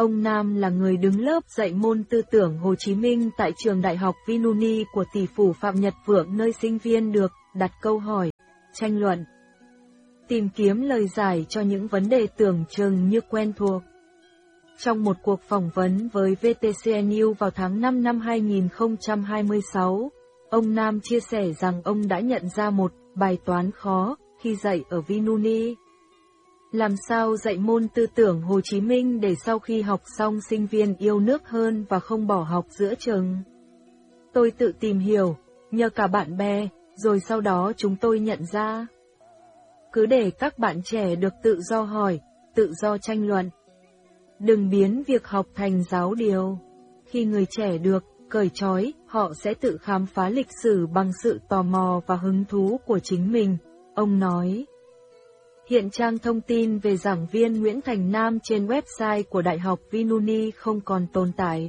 Ông Nam là người đứng lớp dạy môn tư tưởng Hồ Chí Minh tại trường Đại học Vinuni của tỷ phú Phạm Nhật Vượng, nơi sinh viên được đặt câu hỏi, tranh luận, tìm kiếm lời giải cho những vấn đề tưởng chừng như quen thuộc. Trong một cuộc phỏng vấn với VTC vào tháng 5 năm 2026, ông Nam chia sẻ rằng ông đã nhận ra một bài toán khó khi dạy ở Vinuni. Làm sao dạy môn tư tưởng Hồ Chí Minh để sau khi học xong sinh viên yêu nước hơn và không bỏ học giữa chừng? Tôi tự tìm hiểu, nhờ cả bạn bè, rồi sau đó chúng tôi nhận ra. Cứ để các bạn trẻ được tự do hỏi, tự do tranh luận. Đừng biến việc học thành giáo điều. Khi người trẻ được cởi trói, họ sẽ tự khám phá lịch sử bằng sự tò mò và hứng thú của chính mình, ông nói. Hiện trang thông tin về giảng viên Nguyễn Thành Nam trên website của Đại học Vinuni không còn tồn tại.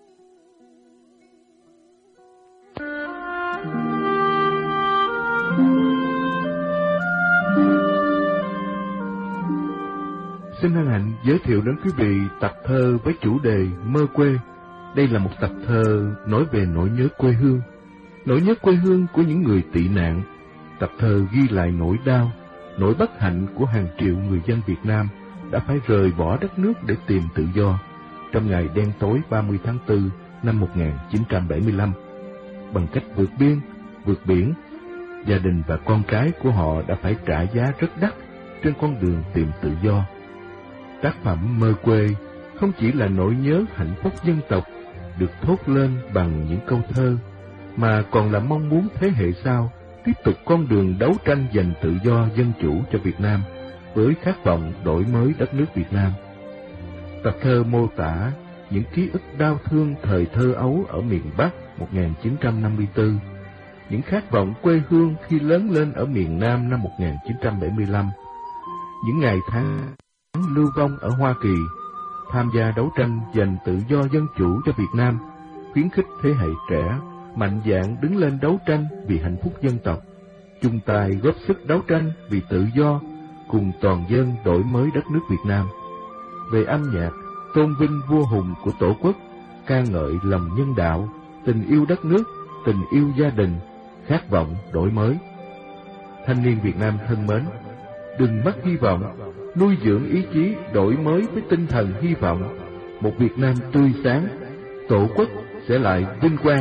Xin hân hạnh giới thiệu đến quý vị tập thơ với chủ đề Mơ quê. Đây là một tập thơ nói về nỗi nhớ quê hương của những người tị nạn. Tập thơ ghi lại nỗi đau, nỗi bất hạnh của hàng triệu người dân Việt Nam đã phải rời bỏ đất nước để tìm tự do trong ngày đen tối 30 tháng 4 năm 1975. Bằng cách vượt biên, vượt biển, gia đình và con cái của họ đã phải trả giá rất đắt trên con đường tìm tự do. Tác phẩm Mơ quê không chỉ là nỗi nhớ hạnh phúc dân tộc được thốt lên bằng những câu thơ, mà còn là mong muốn thế hệ sau tiếp tục con đường đấu tranh giành tự do dân chủ cho Việt Nam với khát vọng đổi mới đất nước Việt Nam. Tập thơ mô tả những ký ức đau thương thời thơ ấu ở miền Bắc 1954, những khát vọng quê hương khi lớn lên ở miền Nam năm 1975, những ngày tháng lưu vong ở Hoa Kỳ, tham gia đấu tranh giành tự do dân chủ cho Việt Nam, khuyến khích thế hệ trẻ mạnh dạn đứng lên đấu tranh vì hạnh phúc dân tộc, chung tay góp sức đấu tranh vì tự do, cùng toàn dân đổi mới đất nước Việt Nam. Về âm nhạc, tôn vinh vua hùng của Tổ quốc, ca ngợi lòng nhân đạo, tình yêu đất nước, tình yêu gia đình, khát vọng đổi mới. Thanh niên Việt Nam thân mến, đừng mất hy vọng, nuôi dưỡng ý chí đổi mới với tinh thần hy vọng. Một Việt Nam tươi sáng, Tổ quốc sẽ lại vinh quang.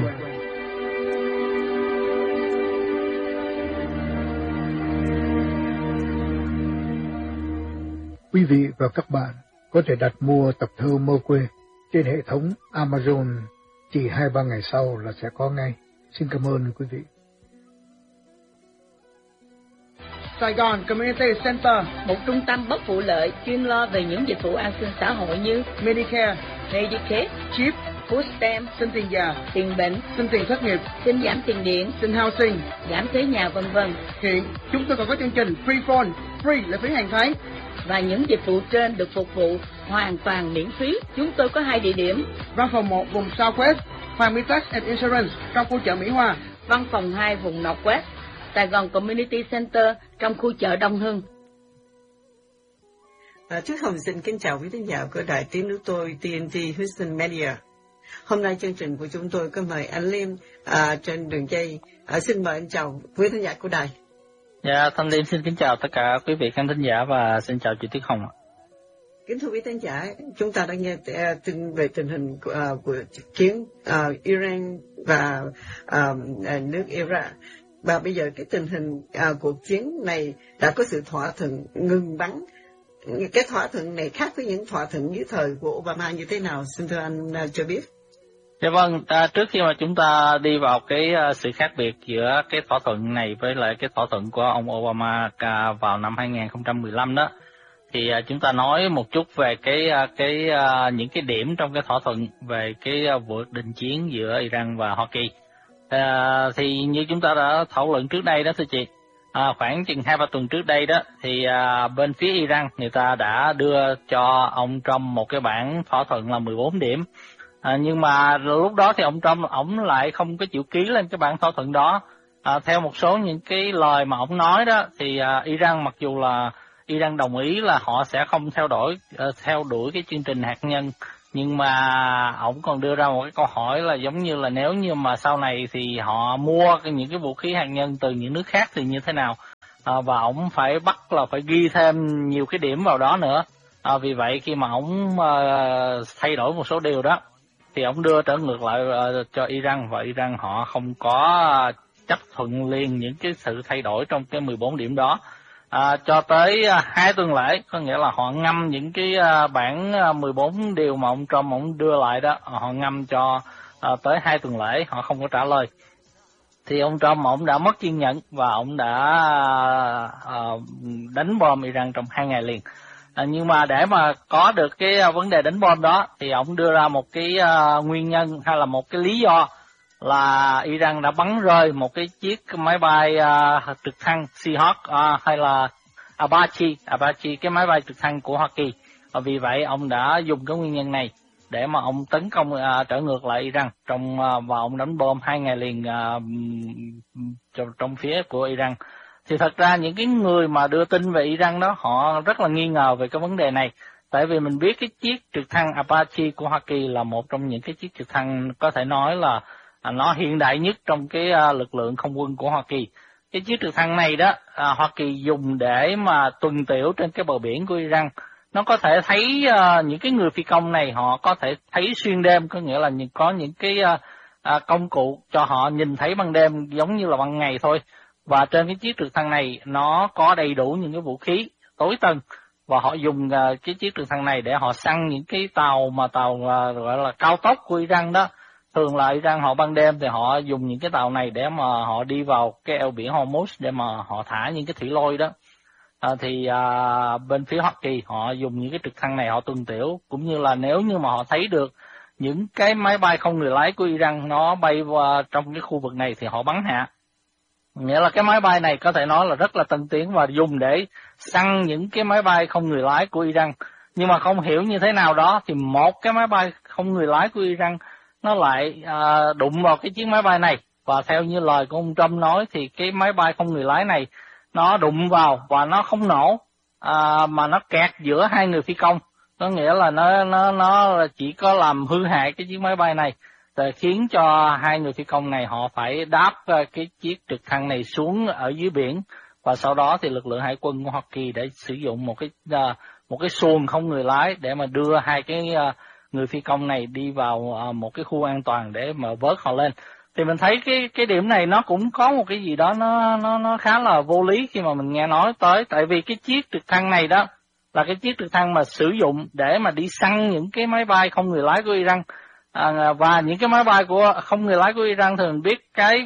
Quý vị và các bạn có thể đặt mua tập thơ Mơ quê trên hệ thống Amazon, chỉ 2-3 ngày sau là sẽ có ngay. Xin cảm ơn quý vị. Sài Gòn Community Center, một trung tâm bất vụ lợi chuyên lo về những dịch vụ an sinh xã hội như Medicare, Medicaid, CHIP, Food Stamp, xin tiền già, tiền bệnh, xin tiền thất nghiệp, xin giảm tiền điện, xin housing, giảm thuế nhà v.v. Hiện chúng tôi còn có chương trình Free Phone, free là phí hàng tháng. Và những dịch vụ trên được phục vụ hoàn toàn miễn phí. Chúng tôi có 2 địa điểm. Văn phòng 1 vùng Southwest, Hoàng Mỹ Tax and Insurance trong khu chợ Mỹ Hòa. Văn phòng 2 vùng Northwest, Sài Gòn Community Center trong khu chợ Đông Hưng. Trước Hồng xin kính chào quý khán giả của đài tiếng nước tôi TNT Houston Media. Hôm nay chương trình của chúng tôi có mời anh Liêm trên đường dây. Xin mời anh chào quý khán giả của đài. Dạ, Thanh Liêm xin kính chào tất cả quý vị khán thính giả và xin chào chị Tuyết Hồng ạ. Kính thưa quý khán giả, chúng ta đã nghe tin về tình hình của chiến Iran và nước Iraq. Và bây giờ cái tình hình cuộc chiến này đã có sự thỏa thuận ngừng bắn. Cái thỏa thuận này khác với những thỏa thuận dưới thời của Obama như thế nào? Xin thưa anh cho biết. Dạ vâng, trước khi mà chúng ta đi vào cái sự khác biệt giữa cái thỏa thuận này với lại cái thỏa thuận của ông Obama vào năm 2015 đó, thì chúng ta nói một chút về những cái điểm trong cái thỏa thuận về cái cuộc đình chiến giữa Iran và Hoa Kỳ. Thì như chúng ta đã thảo luận trước đây đó thưa chị, khoảng chừng 2-3 tuần trước đây đó, thì bên phía Iran người ta đã đưa cho ông Trump một cái bản thỏa thuận là 14 điểm. Nhưng mà lúc đó thì ông Trump ổng lại không có chịu ký lên cái bản thỏa thuận đó. Theo một số những cái lời mà ổng nói đó, thì Iran mặc dù là Iran đồng ý là họ sẽ không theo đuổi cái chương trình hạt nhân Nhưng mà ổng còn đưa ra một cái câu hỏi là giống như là nếu như mà sau này thì họ mua những cái vũ khí hạt nhân từ những nước khác thì như thế nào, và ổng phải bắt là phải ghi thêm nhiều cái điểm vào đó nữa. Vì vậy khi mà ổng thay đổi một số điều đó thì ổng đưa trở ngược lại cho Iran, và Iran họ không có chấp thuận liền những cái sự thay đổi trong cái 14 điểm đó. Cho tới 2 tuần lễ, có nghĩa là họ ngâm những cái bản 14 điều mà ông Trump ông đưa lại đó, họ ngâm cho tới 2 tuần lễ, họ không có trả lời. Thì ông Trump ông đã mất kiên nhẫn và ông đã đánh bom Iran trong 2 ngày liền. Nhưng mà để mà có được cái vấn đề đánh bom đó thì ông đưa ra một cái nguyên nhân hay là một cái lý do là Iran đã bắn rơi một cái chiếc máy bay trực thăng Seahawk hay là Apache, cái máy bay trực thăng của Hoa Kỳ. Và vì vậy ông đã dùng cái nguyên nhân này để mà ông tấn công trở ngược lại Iran và ông đánh bom 2 ngày liền trong phía của Iran. Thì thật ra những cái người mà đưa tin về Iran đó họ rất là nghi ngờ về cái vấn đề này. Tại vì mình biết cái chiếc trực thăng Apache của Hoa Kỳ là một trong những cái chiếc trực thăng có thể nói là nó hiện đại nhất trong cái lực lượng không quân của Hoa Kỳ. Cái chiếc trực thăng này đó Hoa Kỳ dùng để mà tuần tiễu trên cái bờ biển của Iran. Nó có thể thấy những cái người phi công này họ có thể thấy xuyên đêm, có nghĩa là có những cái công cụ cho họ nhìn thấy ban đêm giống như là ban ngày thôi. Và trên cái chiếc trực thăng này nó có đầy đủ những cái vũ khí tối tân, và họ dùng cái chiếc trực thăng này để họ săn những cái tàu gọi là cao tốc của Iran đó. Thường là Iran họ ban đêm thì họ dùng những cái tàu này để mà họ đi vào cái eo biển Hormuz để mà họ thả những cái thủy lôi đó. Bên phía Hoa Kỳ họ dùng những cái trực thăng này họ tuần tiễu, cũng như là nếu như mà họ thấy được những cái máy bay không người lái của Iran nó bay vào trong cái khu vực này thì họ bắn hạ. Nghĩa là cái máy bay này có thể nói là rất là tân tiến và dùng để săn những cái máy bay không người lái của Iran. Nhưng mà không hiểu như thế nào đó thì một cái máy bay không người lái của Iran nó lại đụng vào cái chiếc máy bay này. Và theo như lời của ông Trump nói thì cái máy bay không người lái này nó đụng vào và nó không nổ, mà nó kẹt giữa 2 người phi công. Có nghĩa là nó chỉ có làm hư hại cái chiếc máy bay này, để khiến cho 2 người phi công này họ phải đáp cái chiếc trực thăng này xuống ở dưới biển. Và sau đó thì lực lượng hải quân của Hoa Kỳ để sử dụng một cái xuồng không người lái để mà đưa 2 cái người phi công này đi vào một cái khu an toàn để mà vớt họ lên. Thì mình thấy cái điểm này nó cũng có một cái gì đó nó khá là vô lý khi mà mình nghe nói tới. Tại vì cái chiếc trực thăng này đó là cái chiếc trực thăng mà sử dụng để mà đi săn những cái máy bay không người lái của Iran. Và những cái máy bay không người lái của Iran thì mình biết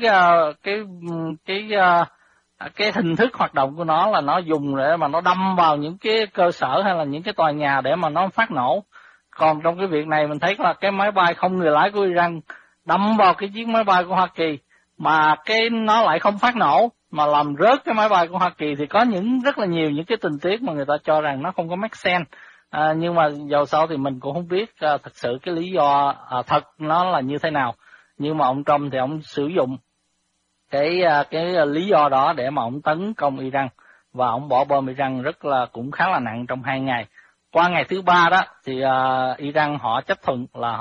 cái hình thức hoạt động của nó là nó dùng để mà nó đâm vào những cái cơ sở hay là những cái tòa nhà để mà nó phát nổ. Còn trong cái việc này mình thấy là cái máy bay không người lái của Iran đâm vào cái chiếc máy bay của Hoa Kỳ mà nó lại không phát nổ mà làm rớt cái máy bay của Hoa Kỳ, thì có rất là nhiều những cái tình tiết mà người ta cho rằng nó không có make sense. Nhưng mà dầu sao thì mình cũng không biết thật sự cái lý do thật nó là như thế nào. Nhưng mà ông Trump thì ông sử dụng cái lý do đó để mà ông tấn công Iran, và ông bỏ bom Iran cũng khá là nặng trong 2 ngày. Qua ngày thứ 3 đó thì Iran họ chấp thuận là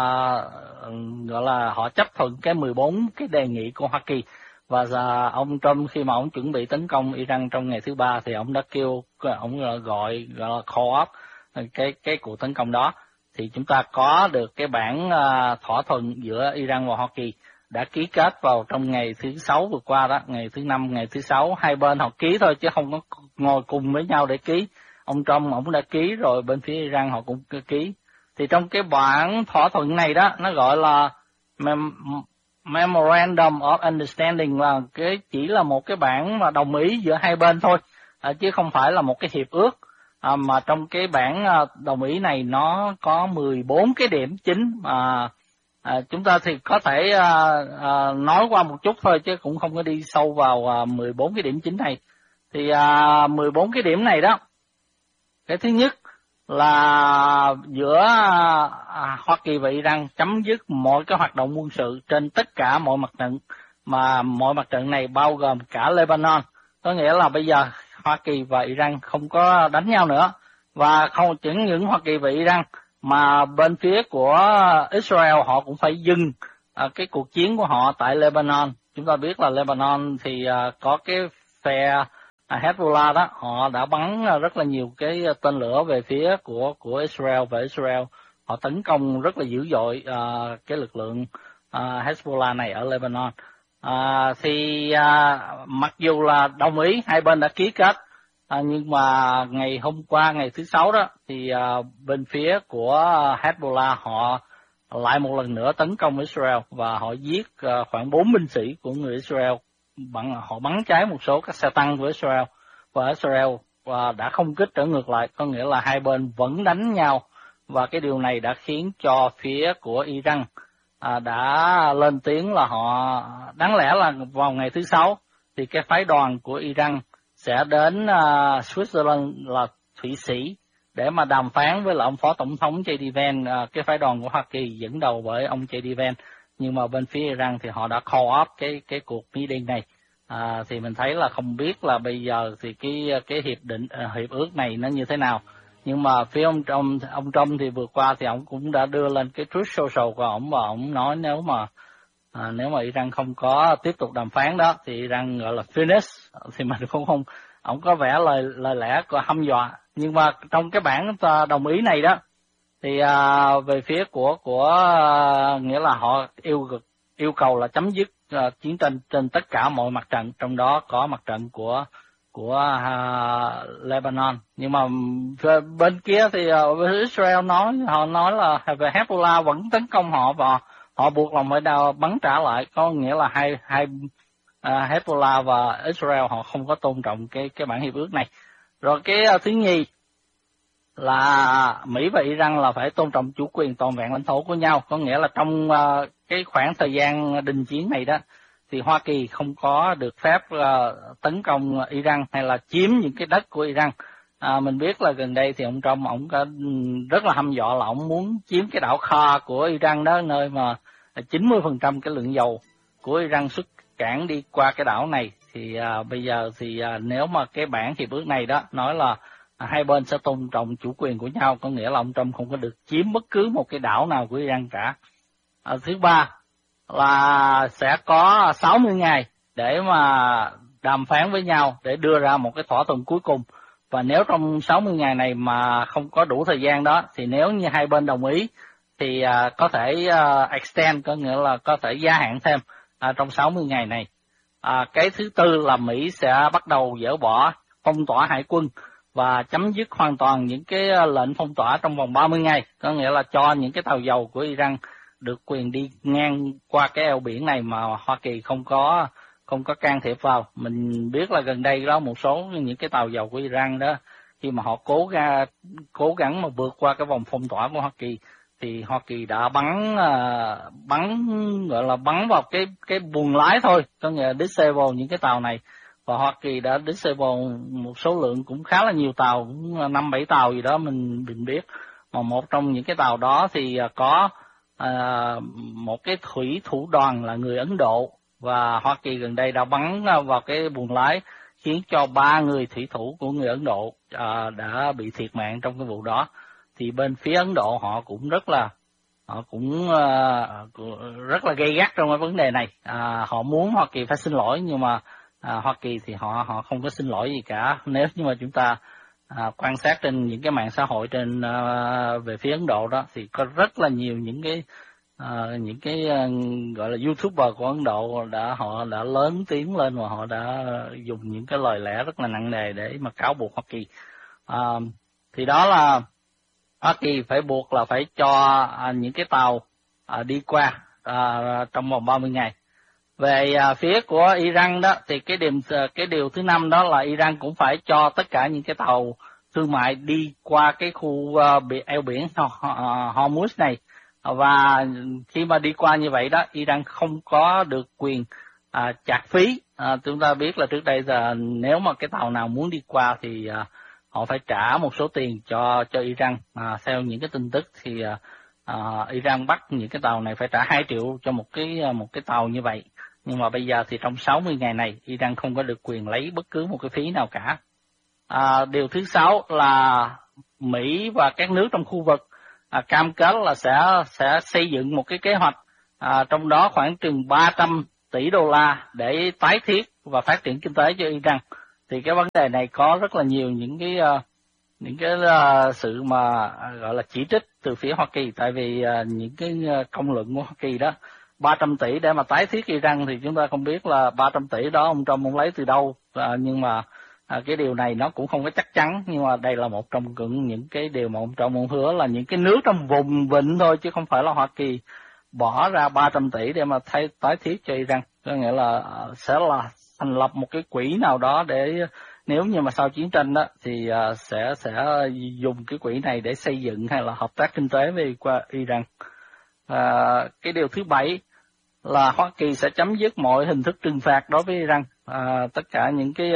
họ chấp thuận cái 14 cái đề nghị của Hoa Kỳ. Và ông Trump khi mà ông chuẩn bị tấn công Iran trong ngày thứ 3 thì ông đã gọi là call up cái cuộc tấn công đó. Thì chúng ta có được cái bản thỏa thuận giữa Iran và Hoa Kỳ đã ký kết vào trong ngày thứ 6 vừa qua đó, ngày thứ 5, ngày thứ 6 hai bên họ ký thôi chứ không có ngồi cùng với nhau để ký. Ông Trump ông đã ký rồi, bên phía Iran họ cũng ký. Thì trong cái bản thỏa thuận này đó, nó gọi là Memorandum of Understanding, là chỉ là một cái bản mà đồng ý giữa hai bên thôi, chứ không phải là một cái hiệp ước. Mà trong cái bản đồng ý này nó có 14 cái điểm chính mà chúng ta thì có thể nói qua một chút thôi chứ cũng không có đi sâu vào 14 cái điểm chính này. Thì 14 cái điểm này đó, cái thứ nhất là giữa Hoa Kỳ và Iran chấm dứt mọi cái hoạt động quân sự trên tất cả mọi mặt trận, mà mọi mặt trận này bao gồm cả Lebanon. Có nghĩa là bây giờ Hoa Kỳ và Iran không có đánh nhau nữa, và không chỉ những Hoa Kỳ và Iran mà bên phía của Israel họ cũng phải dừng cái cuộc chiến của họ tại Lebanon. Chúng ta biết là Lebanon thì có cái phe Hezbollah đó, họ đã bắn rất là nhiều cái tên lửa về phía của Israel, và Israel họ tấn công rất là dữ dội cái lực lượng Hezbollah này ở Lebanon. Mặc dù là đồng ý, hai bên đã ký kết, nhưng mà ngày hôm qua, ngày thứ Sáu đó, thì bên phía của Hezbollah họ lại một lần nữa tấn công Israel và họ giết khoảng 4 binh sĩ của người Israel. Họ bắn cháy một số các xe tăng của Israel, và Israel đã không kích trở ngược lại, có nghĩa là hai bên vẫn đánh nhau, và cái điều này đã khiến cho phía của Iran đã lên tiếng là họ, đáng lẽ là vào ngày thứ Sáu thì cái phái đoàn của Iran sẽ đến Switzerland là Thụy Sĩ để mà đàm phán với lại ông Phó Tổng thống J.D. Vance, cái phái đoàn của Hoa Kỳ dẫn đầu bởi ông J.D. Vance. Nhưng mà bên phía Iran thì họ đã call off cái cuộc meeting này. Thì mình thấy là không biết là bây giờ thì cái hiệp ước này nó như thế nào. Nhưng mà phía ông Trump thì vừa qua thì ông cũng đã đưa lên cái Truth Social của ông, và ông nói nếu mà Iran không có tiếp tục đàm phán đó thì Iran gọi là finish, thì mình cũng không, ông có vẻ lời lẽ của hăm dọa. Nhưng mà trong cái bản đồng ý này đó thì về phía của nghĩa là họ yêu cầu là chấm dứt chiến tranh trên tất cả mọi mặt trận, trong đó có mặt trận của Lebanon. Nhưng mà bên kia thì Israel họ nói là Hezbollah vẫn tấn công họ, và họ buộc lòng phải bắn trả lại, có nghĩa là hai Hezbollah và Israel họ không có tôn trọng cái bản hiệp ước này. Rồi cái thứ nhì là Mỹ và Iran là phải tôn trọng chủ quyền toàn vẹn lãnh thổ của nhau, có nghĩa là trong cái khoảng thời gian đình chiến này đó thì Hoa Kỳ không có được phép tấn công Iran hay là chiếm những cái đất của Iran. Mình biết là gần đây thì ông Trump ông có rất là hăm dọa là ông muốn chiếm cái đảo Kha của Iran đó, nơi mà 90% cái lượng dầu của Iran xuất cảng đi qua cái đảo này. Thì bây giờ thì nếu mà cái bản hiệp ước này đó nói là hai bên sẽ tôn trọng chủ quyền của nhau, có nghĩa là ông Trump không có được chiếm bất cứ một cái đảo nào của Iran cả. Thứ ba là sẽ có 60 ngày để mà đàm phán với nhau để đưa ra một cái thỏa thuận cuối cùng. Và nếu trong 60 ngày này mà không có đủ thời gian đó, thì nếu như hai bên đồng ý thì có thể extend, có nghĩa là có thể gia hạn thêm trong 60 ngày này. Cái thứ tư là Mỹ sẽ bắt đầu dỡ bỏ phong tỏa hải quân và chấm dứt hoàn toàn những cái lệnh phong tỏa trong vòng 30 ngày, có nghĩa là cho những cái tàu dầu của Iran được quyền đi ngang qua cái eo biển này mà Hoa Kỳ không có can thiệp vào. Mình biết là gần đây đó một số những cái tàu dầu của Iran đó, khi mà họ cố gắng mà vượt qua cái vòng phong tỏa của Hoa Kỳ thì Hoa Kỳ đã bắn vào cái buồng lái thôi, có nghĩa là disable những cái tàu này. Và Hoa Kỳ đã disable một số lượng cũng khá là nhiều tàu, cũng 5-7 tàu gì đó mình biết. Mà một trong những cái tàu đó thì có một cái thủy thủ đoàn là người Ấn Độ, và Hoa Kỳ gần đây đã bắn vào cái buồng lái khiến cho 3 người thủy thủ của người Ấn Độ đã bị thiệt mạng trong cái vụ đó. Thì bên phía Ấn Độ họ cũng rất là gay gắt trong cái vấn đề này. Họ muốn Hoa Kỳ phải xin lỗi, nhưng mà Hoa Kỳ thì họ không có xin lỗi gì cả. Nếu như mà chúng ta quan sát trên những cái mạng xã hội trên về phía Ấn Độ đó thì có rất là nhiều những cái gọi là YouTuber của Ấn Độ họ đã lớn tiếng lên và họ đã dùng những cái lời lẽ rất là nặng nề để mà cáo buộc Hoa Kỳ. Thì đó là Hoa Kỳ phải buộc là phải cho những cái tàu đi qua trong vòng 30 ngày. Về phía của Iran đó thì cái điều thứ 5 đó là Iran cũng phải cho tất cả những cái tàu thương mại đi qua cái khu eo biển Hormuz này. Và khi mà đi qua như vậy đó, Iran không có được quyền chặt phí. Chúng ta biết là trước đây giờ nếu mà cái tàu nào muốn đi qua thì họ phải trả một số tiền cho Iran. Theo những cái tin tức thì Iran bắt những cái tàu này phải trả 2 triệu cho một cái tàu như vậy. Nhưng mà bây giờ thì trong 60 ngày này Iran không có được quyền lấy bất cứ một cái phí nào cả. Điều thứ 6 là Mỹ và các nước trong khu vực cam kết là sẽ xây dựng một cái kế hoạch trong đó khoảng chừng 300 tỷ đô la để tái thiết và phát triển kinh tế cho Iran. Thì cái vấn đề này có rất là nhiều những cái sự mà gọi là chỉ trích từ phía Hoa Kỳ, tại vì những cái công luận của Hoa Kỳ đó 300 tỷ để mà tái thiết Iran thì chúng ta không biết là 300 tỷ đó ông Trump ông lấy từ đâu, nhưng mà cái điều này nó cũng không có chắc chắn, nhưng mà đây là một trong những cái điều mà ông Trump ông hứa là những cái nước trong vùng vịnh thôi, chứ không phải là Hoa Kỳ bỏ ra 300 tỷ để mà tái thiết cho Iran. Có nghĩa là sẽ là thành lập một cái quỹ nào đó để nếu như mà sau chiến tranh đó thì sẽ dùng cái quỹ này để xây dựng hay là hợp tác kinh tế với Iran. Cái điều thứ 7 là Hoa Kỳ sẽ chấm dứt mọi hình thức trừng phạt đối với Iran. Tất cả những cái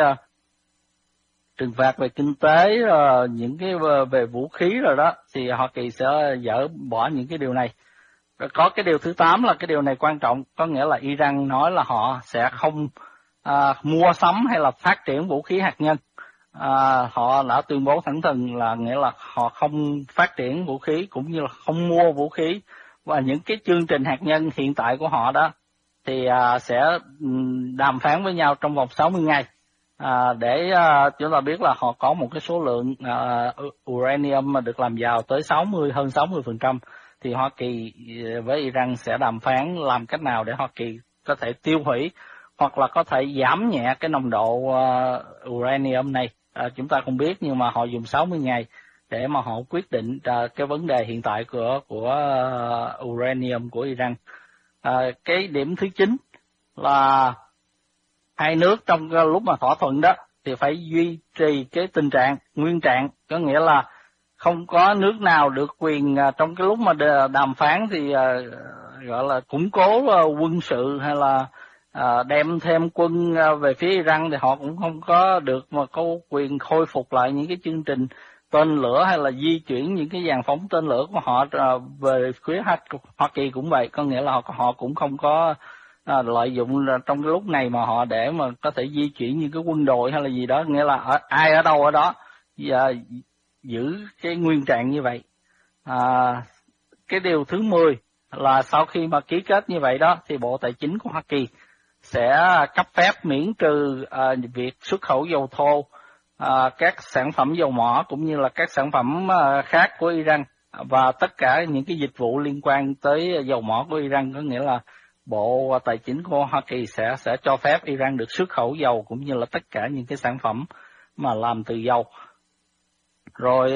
trừng phạt về kinh tế, những cái về vũ khí rồi đó, thì Hoa Kỳ sẽ dỡ bỏ những cái điều này. Rồi có cái điều thứ 8 là cái điều này quan trọng, có nghĩa là Iran nói là họ sẽ không mua sắm hay là phát triển vũ khí hạt nhân. Họ đã tuyên bố thẳng thừng là nghĩa là họ không phát triển vũ khí cũng như là không mua vũ khí, và những cái chương trình hạt nhân hiện tại của họ đó thì sẽ đàm phán với nhau trong vòng 60 ngày để chúng ta biết là họ có một cái số lượng uranium mà được làm giàu tới hơn 60%, thì Hoa Kỳ với Iran sẽ đàm phán làm cách nào để Hoa Kỳ có thể tiêu hủy hoặc là có thể giảm nhẹ cái nồng độ uranium này. Chúng ta không biết, nhưng mà họ dùng 60 ngày để mà họ quyết định cái vấn đề hiện tại của uranium của Iran. Cái điểm thứ 9 là hai nước trong lúc mà thỏa thuận đó thì phải duy trì cái tình trạng nguyên trạng, có nghĩa là không có nước nào được quyền trong cái lúc mà đàm phán thì gọi là củng cố quân sự hay là đem thêm quân về phía Iran, thì họ cũng không có được mà có quyền khôi phục lại những cái chương trình tên lửa hay là di chuyển những cái dàn phóng tên lửa của họ về phía Hoa Kỳ cũng vậy, có nghĩa là họ cũng không có lợi dụng trong cái lúc này mà họ để mà có thể di chuyển những cái quân đội hay là gì đó, nghĩa là ai ở đâu ở đó giữ cái nguyên trạng như vậy. Cái điều thứ 10 là sau khi mà ký kết như vậy đó thì Bộ Tài chính của Hoa Kỳ sẽ cấp phép miễn trừ việc xuất khẩu dầu thô, các sản phẩm dầu mỏ cũng như là các sản phẩm khác của Iran, và tất cả những cái dịch vụ liên quan tới dầu mỏ của Iran, có nghĩa là Bộ Tài chính của Hoa Kỳ sẽ cho phép Iran được xuất khẩu dầu cũng như là tất cả những cái sản phẩm mà làm từ dầu. Rồi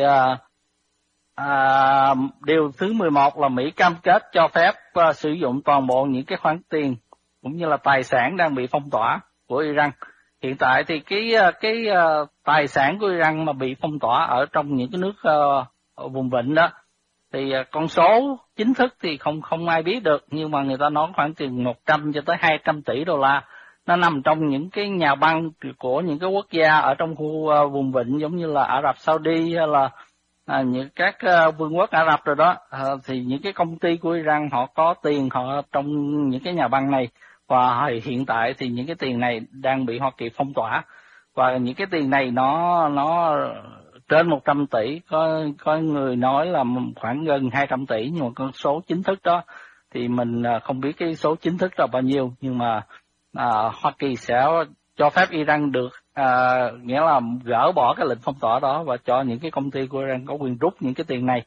điều thứ 11 là Mỹ cam kết cho phép sử dụng toàn bộ những cái khoản tiền cũng như là tài sản đang bị phong tỏa của Iran. Hiện tại thì cái tài sản của Iran mà bị phong tỏa ở trong những cái nước vùng vịnh đó thì con số chính thức thì không ai biết được, nhưng mà người ta nói khoảng từ 100 cho tới 200 tỷ đô la. Nó nằm trong những cái nhà băng của những cái quốc gia ở trong khu vùng vịnh giống như là Ả Rập Saudi hay là những các vương quốc Ả Rập rồi đó. Thì những cái công ty của Iran họ có tiền họ trong những cái nhà băng này, và hiện tại thì những cái tiền này đang bị Hoa Kỳ phong tỏa, và những cái tiền này nó trên 100 tỷ, có người nói là khoảng gần 200 tỷ, nhưng mà con số chính thức đó thì mình không biết cái số chính thức là bao nhiêu, nhưng mà Hoa Kỳ sẽ cho phép Iran được nghĩa là gỡ bỏ cái lệnh phong tỏa đó và cho những cái công ty của Iran có quyền rút những cái tiền này.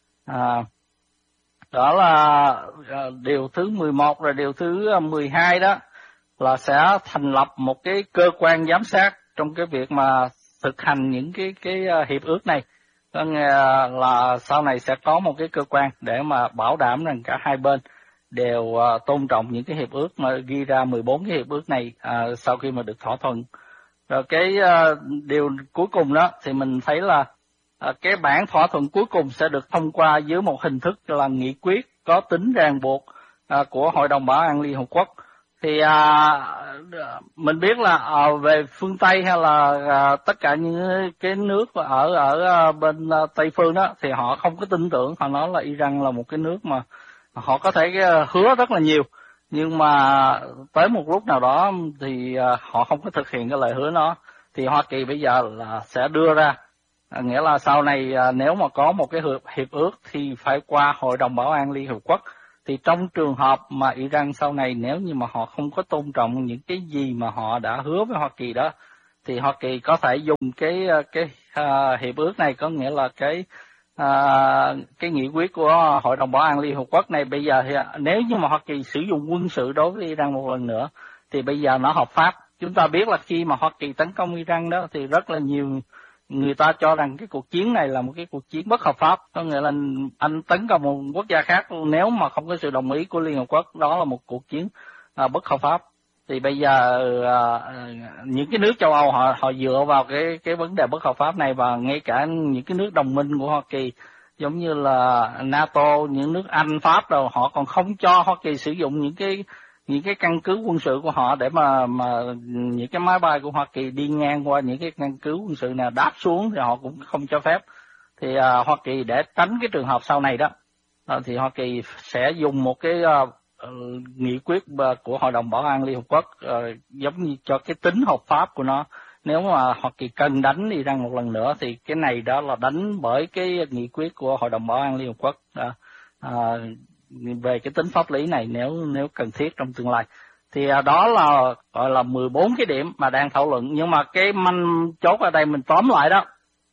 Đó là điều thứ 11. Rồi điều thứ 12 đó là sẽ thành lập một cái cơ quan giám sát trong cái việc mà thực hành những cái hiệp ước này. Có nghĩa là sau này sẽ có một cái cơ quan để mà bảo đảm rằng cả hai bên đều tôn trọng những cái hiệp ước mà ghi ra 14 cái hiệp ước này sau khi mà được thỏa thuận. Rồi cái điều cuối cùng đó thì mình thấy là cái bản thỏa thuận cuối cùng sẽ được thông qua dưới một hình thức là nghị quyết có tính ràng buộc của Hội đồng Bảo an Liên Hợp Quốc. Thì mình biết là về phương Tây hay là tất cả những cái nước ở bên Tây phương đó thì họ không có tin tưởng, họ nói là Iran là một cái nước mà họ có thể hứa rất là nhiều, nhưng mà tới một lúc nào đó thì họ không có thực hiện cái lời hứa đó. Thì Hoa Kỳ bây giờ là sẽ đưa ra Nghĩa là sau này nếu mà có một cái hiệp ước thì phải qua Hội đồng Bảo an Liên Hợp Quốc. Thì trong trường hợp mà Iran sau này nếu như mà họ không có tôn trọng những cái gì mà họ đã hứa với Hoa Kỳ đó, thì Hoa Kỳ có thể dùng cái hiệp ước này, có nghĩa là cái nghị quyết của Hội đồng Bảo an Liên Hợp Quốc này. Bây giờ thì nếu như mà Hoa Kỳ sử dụng quân sự đối với Iran một lần nữa thì bây giờ nó hợp pháp. Chúng ta biết là khi mà Hoa Kỳ tấn công Iran đó thì rất là nhiều người ta cho rằng cái cuộc chiến này là một cái cuộc chiến bất hợp pháp, có nghĩa là anh tấn công một quốc gia khác nếu mà không có sự đồng ý của Liên Hợp Quốc, đó là một cuộc chiến bất hợp pháp. Thì bây giờ những cái nước châu Âu họ dựa vào cái vấn đề bất hợp pháp này, và ngay cả những cái nước đồng minh của Hoa Kỳ giống như là NATO, những nước Anh, Pháp rồi, họ còn không cho Hoa Kỳ sử dụng những cái căn cứ quân sự của họ để mà những cái máy bay của Hoa Kỳ đi ngang qua những cái căn cứ quân sự nào đáp xuống thì họ cũng không cho phép. Thì Hoa Kỳ để tránh cái trường hợp sau này đó, thì Hoa Kỳ sẽ dùng một cái nghị quyết của Hội đồng Bảo an Liên Hợp Quốc giống như cho cái tính hợp pháp của nó. Nếu mà Hoa Kỳ cần đánh Iran một lần nữa thì cái này đó là đánh bởi cái nghị quyết của Hội đồng Bảo an Liên Hợp Quốc về cái tính pháp lý này nếu cần thiết trong tương lai. Thì đó là gọi là 14 cái điểm mà đang thảo luận. Nhưng mà cái manh chốt ở đây mình tóm lại đó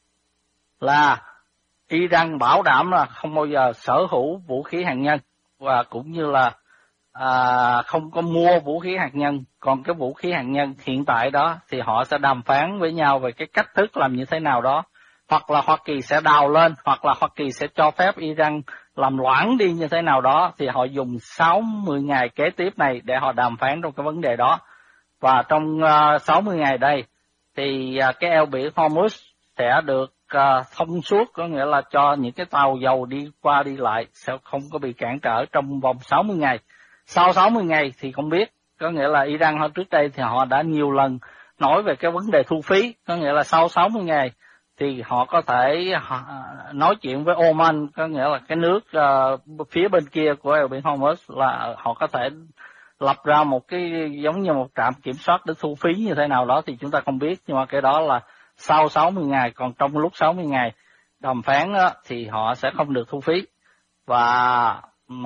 là Iran bảo đảm là không bao giờ sở hữu vũ khí hạt nhân, và cũng như là không có mua vũ khí hạt nhân. Còn cái vũ khí hạt nhân hiện tại đó thì họ sẽ đàm phán với nhau về cái cách thức làm như thế nào đó. Hoặc là Hoa Kỳ sẽ đào lên, hoặc là Hoa Kỳ sẽ cho phép Iran làm loãng đi như thế nào đó. Thì họ dùng 60 ngày kế tiếp này để họ đàm phán trong cái vấn đề đó. Và trong 60 ngày đây thì cái eo biển Hormuz sẽ được thông suốt, có nghĩa là cho những cái tàu dầu đi qua đi lại sẽ không có bị cản trở trong vòng 60 ngày. Sau 60 ngày thì không biết, có nghĩa là Iran hôm trước đây thì họ đã nhiều lần nói về cái vấn đề thu phí, có nghĩa là sau 60 ngày thì họ có thể nói chuyện với Oman, có nghĩa là cái nước phía bên kia của eo biển Hormuz, là họ có thể lập ra một cái giống như một trạm kiểm soát để thu phí như thế nào đó thì chúng ta không biết. Nhưng mà cái đó là sau 60 ngày, còn trong lúc 60 ngày đàm phán đó, thì họ sẽ không được thu phí. Và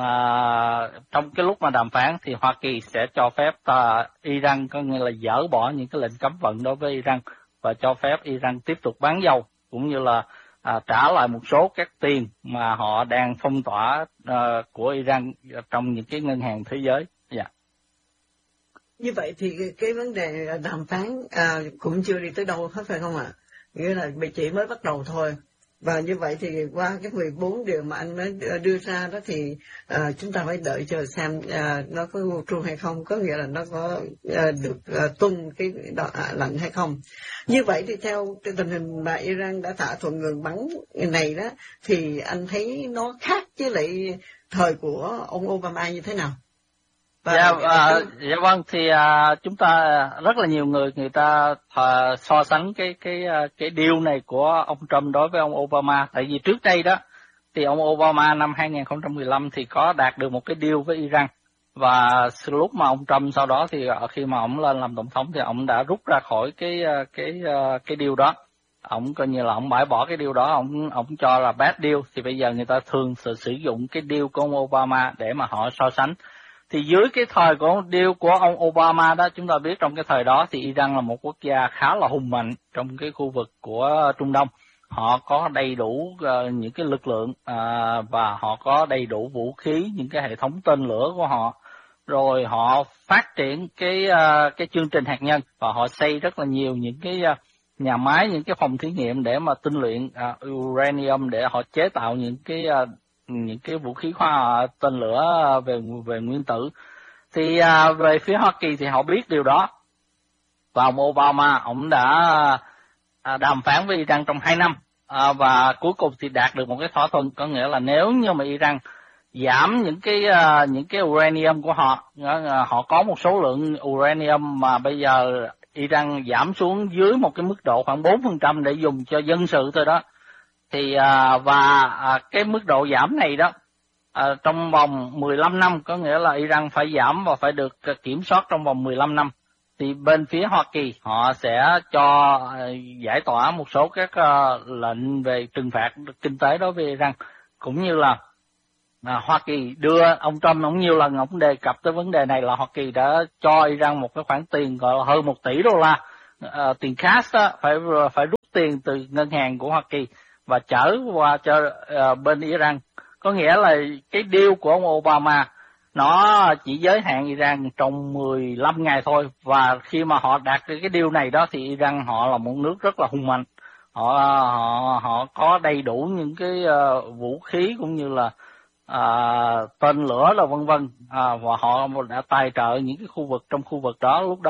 trong cái lúc mà đàm phán thì Hoa Kỳ sẽ cho phép Iran, có nghĩa là dỡ bỏ những cái lệnh cấm vận đối với Iran và cho phép Iran tiếp tục bán dầu, cũng như là trả lại một số các tiền mà họ đang phong tỏa của Iran trong những cái ngân hàng thế giới. Như vậy thì cái vấn đề đàm phán cũng chưa đi tới đâu hết, phải không ạ? Nghĩa là chỉ mới bắt đầu thôi. Và như vậy thì qua cái 14 điều mà anh mới đưa ra đó thì chúng ta phải đợi chờ xem nó có vô tru hay không, có nghĩa là nó có được tuân cái lệnh hay không. Như vậy thì theo tình hình mà Iran đã thỏa thuận ngừng bắn này đó, thì anh thấy nó khác với lại thời của ông Obama như thế nào? Dạ vâng, thì chúng ta rất là nhiều người ta so sánh cái deal này của ông Trump đối với ông Obama. Tại vì trước đây đó thì ông Obama năm 2015 thì có đạt được một cái deal với Iran, và lúc mà ông Trump sau đó thì khi mà ông lên làm tổng thống thì ông đã rút ra khỏi cái deal đó. Ông coi như là ông bãi bỏ cái deal đó, ông cho là bad deal. Thì bây giờ người ta thường sử dụng cái deal của ông Obama để mà họ so sánh. Thì dưới cái thời của deal của ông Obama đó, chúng ta biết trong cái thời đó thì Iran là một quốc gia khá là hùng mạnh trong cái khu vực của Trung Đông. Họ có đầy đủ những cái lực lượng và họ có đầy đủ vũ khí, những cái hệ thống tên lửa của họ. Rồi họ phát triển cái chương trình hạt nhân, và họ xây rất là nhiều những cái nhà máy, những cái phòng thí nghiệm để mà tinh luyện uranium để họ chế tạo những cái vũ khí tên lửa về nguyên tử. Thì về phía Hoa Kỳ thì họ biết điều đó, và ông Obama ông đã đàm phán với Iran trong 2 năm, và cuối cùng thì đạt được một cái thỏa thuận, có nghĩa là nếu như mà Iran giảm những cái uranium của họ, họ có một số lượng uranium mà bây giờ Iran giảm xuống dưới một cái mức độ khoảng 4% để dùng cho dân sự thôi đó. Thì cái mức độ giảm này đó trong vòng 15 năm, có nghĩa là Iran phải giảm và phải được kiểm soát trong vòng 15 năm. thì bên phía Hoa Kỳ họ sẽ cho giải tỏa một số các lệnh về trừng phạt kinh tế đối với Iran, cũng như là Hoa Kỳ đưa ông Trump ông nhiều lần ông đề cập tới vấn đề này là Hoa Kỳ đã cho Iran một cái khoản tiền gọi là hơn 1 tỷ đô la tiền cash đó, phải rút tiền từ ngân hàng của Hoa Kỳ và chở qua cho bên Iran. Có nghĩa là cái deal của ông Obama nó chỉ giới hạn Iran trong 15 ngày thôi, và khi mà họ đạt được cái deal này đó thì Iran họ là một nước rất là hùng mạnh, họ có đầy đủ những cái vũ khí cũng như là tên lửa là vân vân, và họ đã tài trợ những cái khu vực trong khu vực đó lúc đó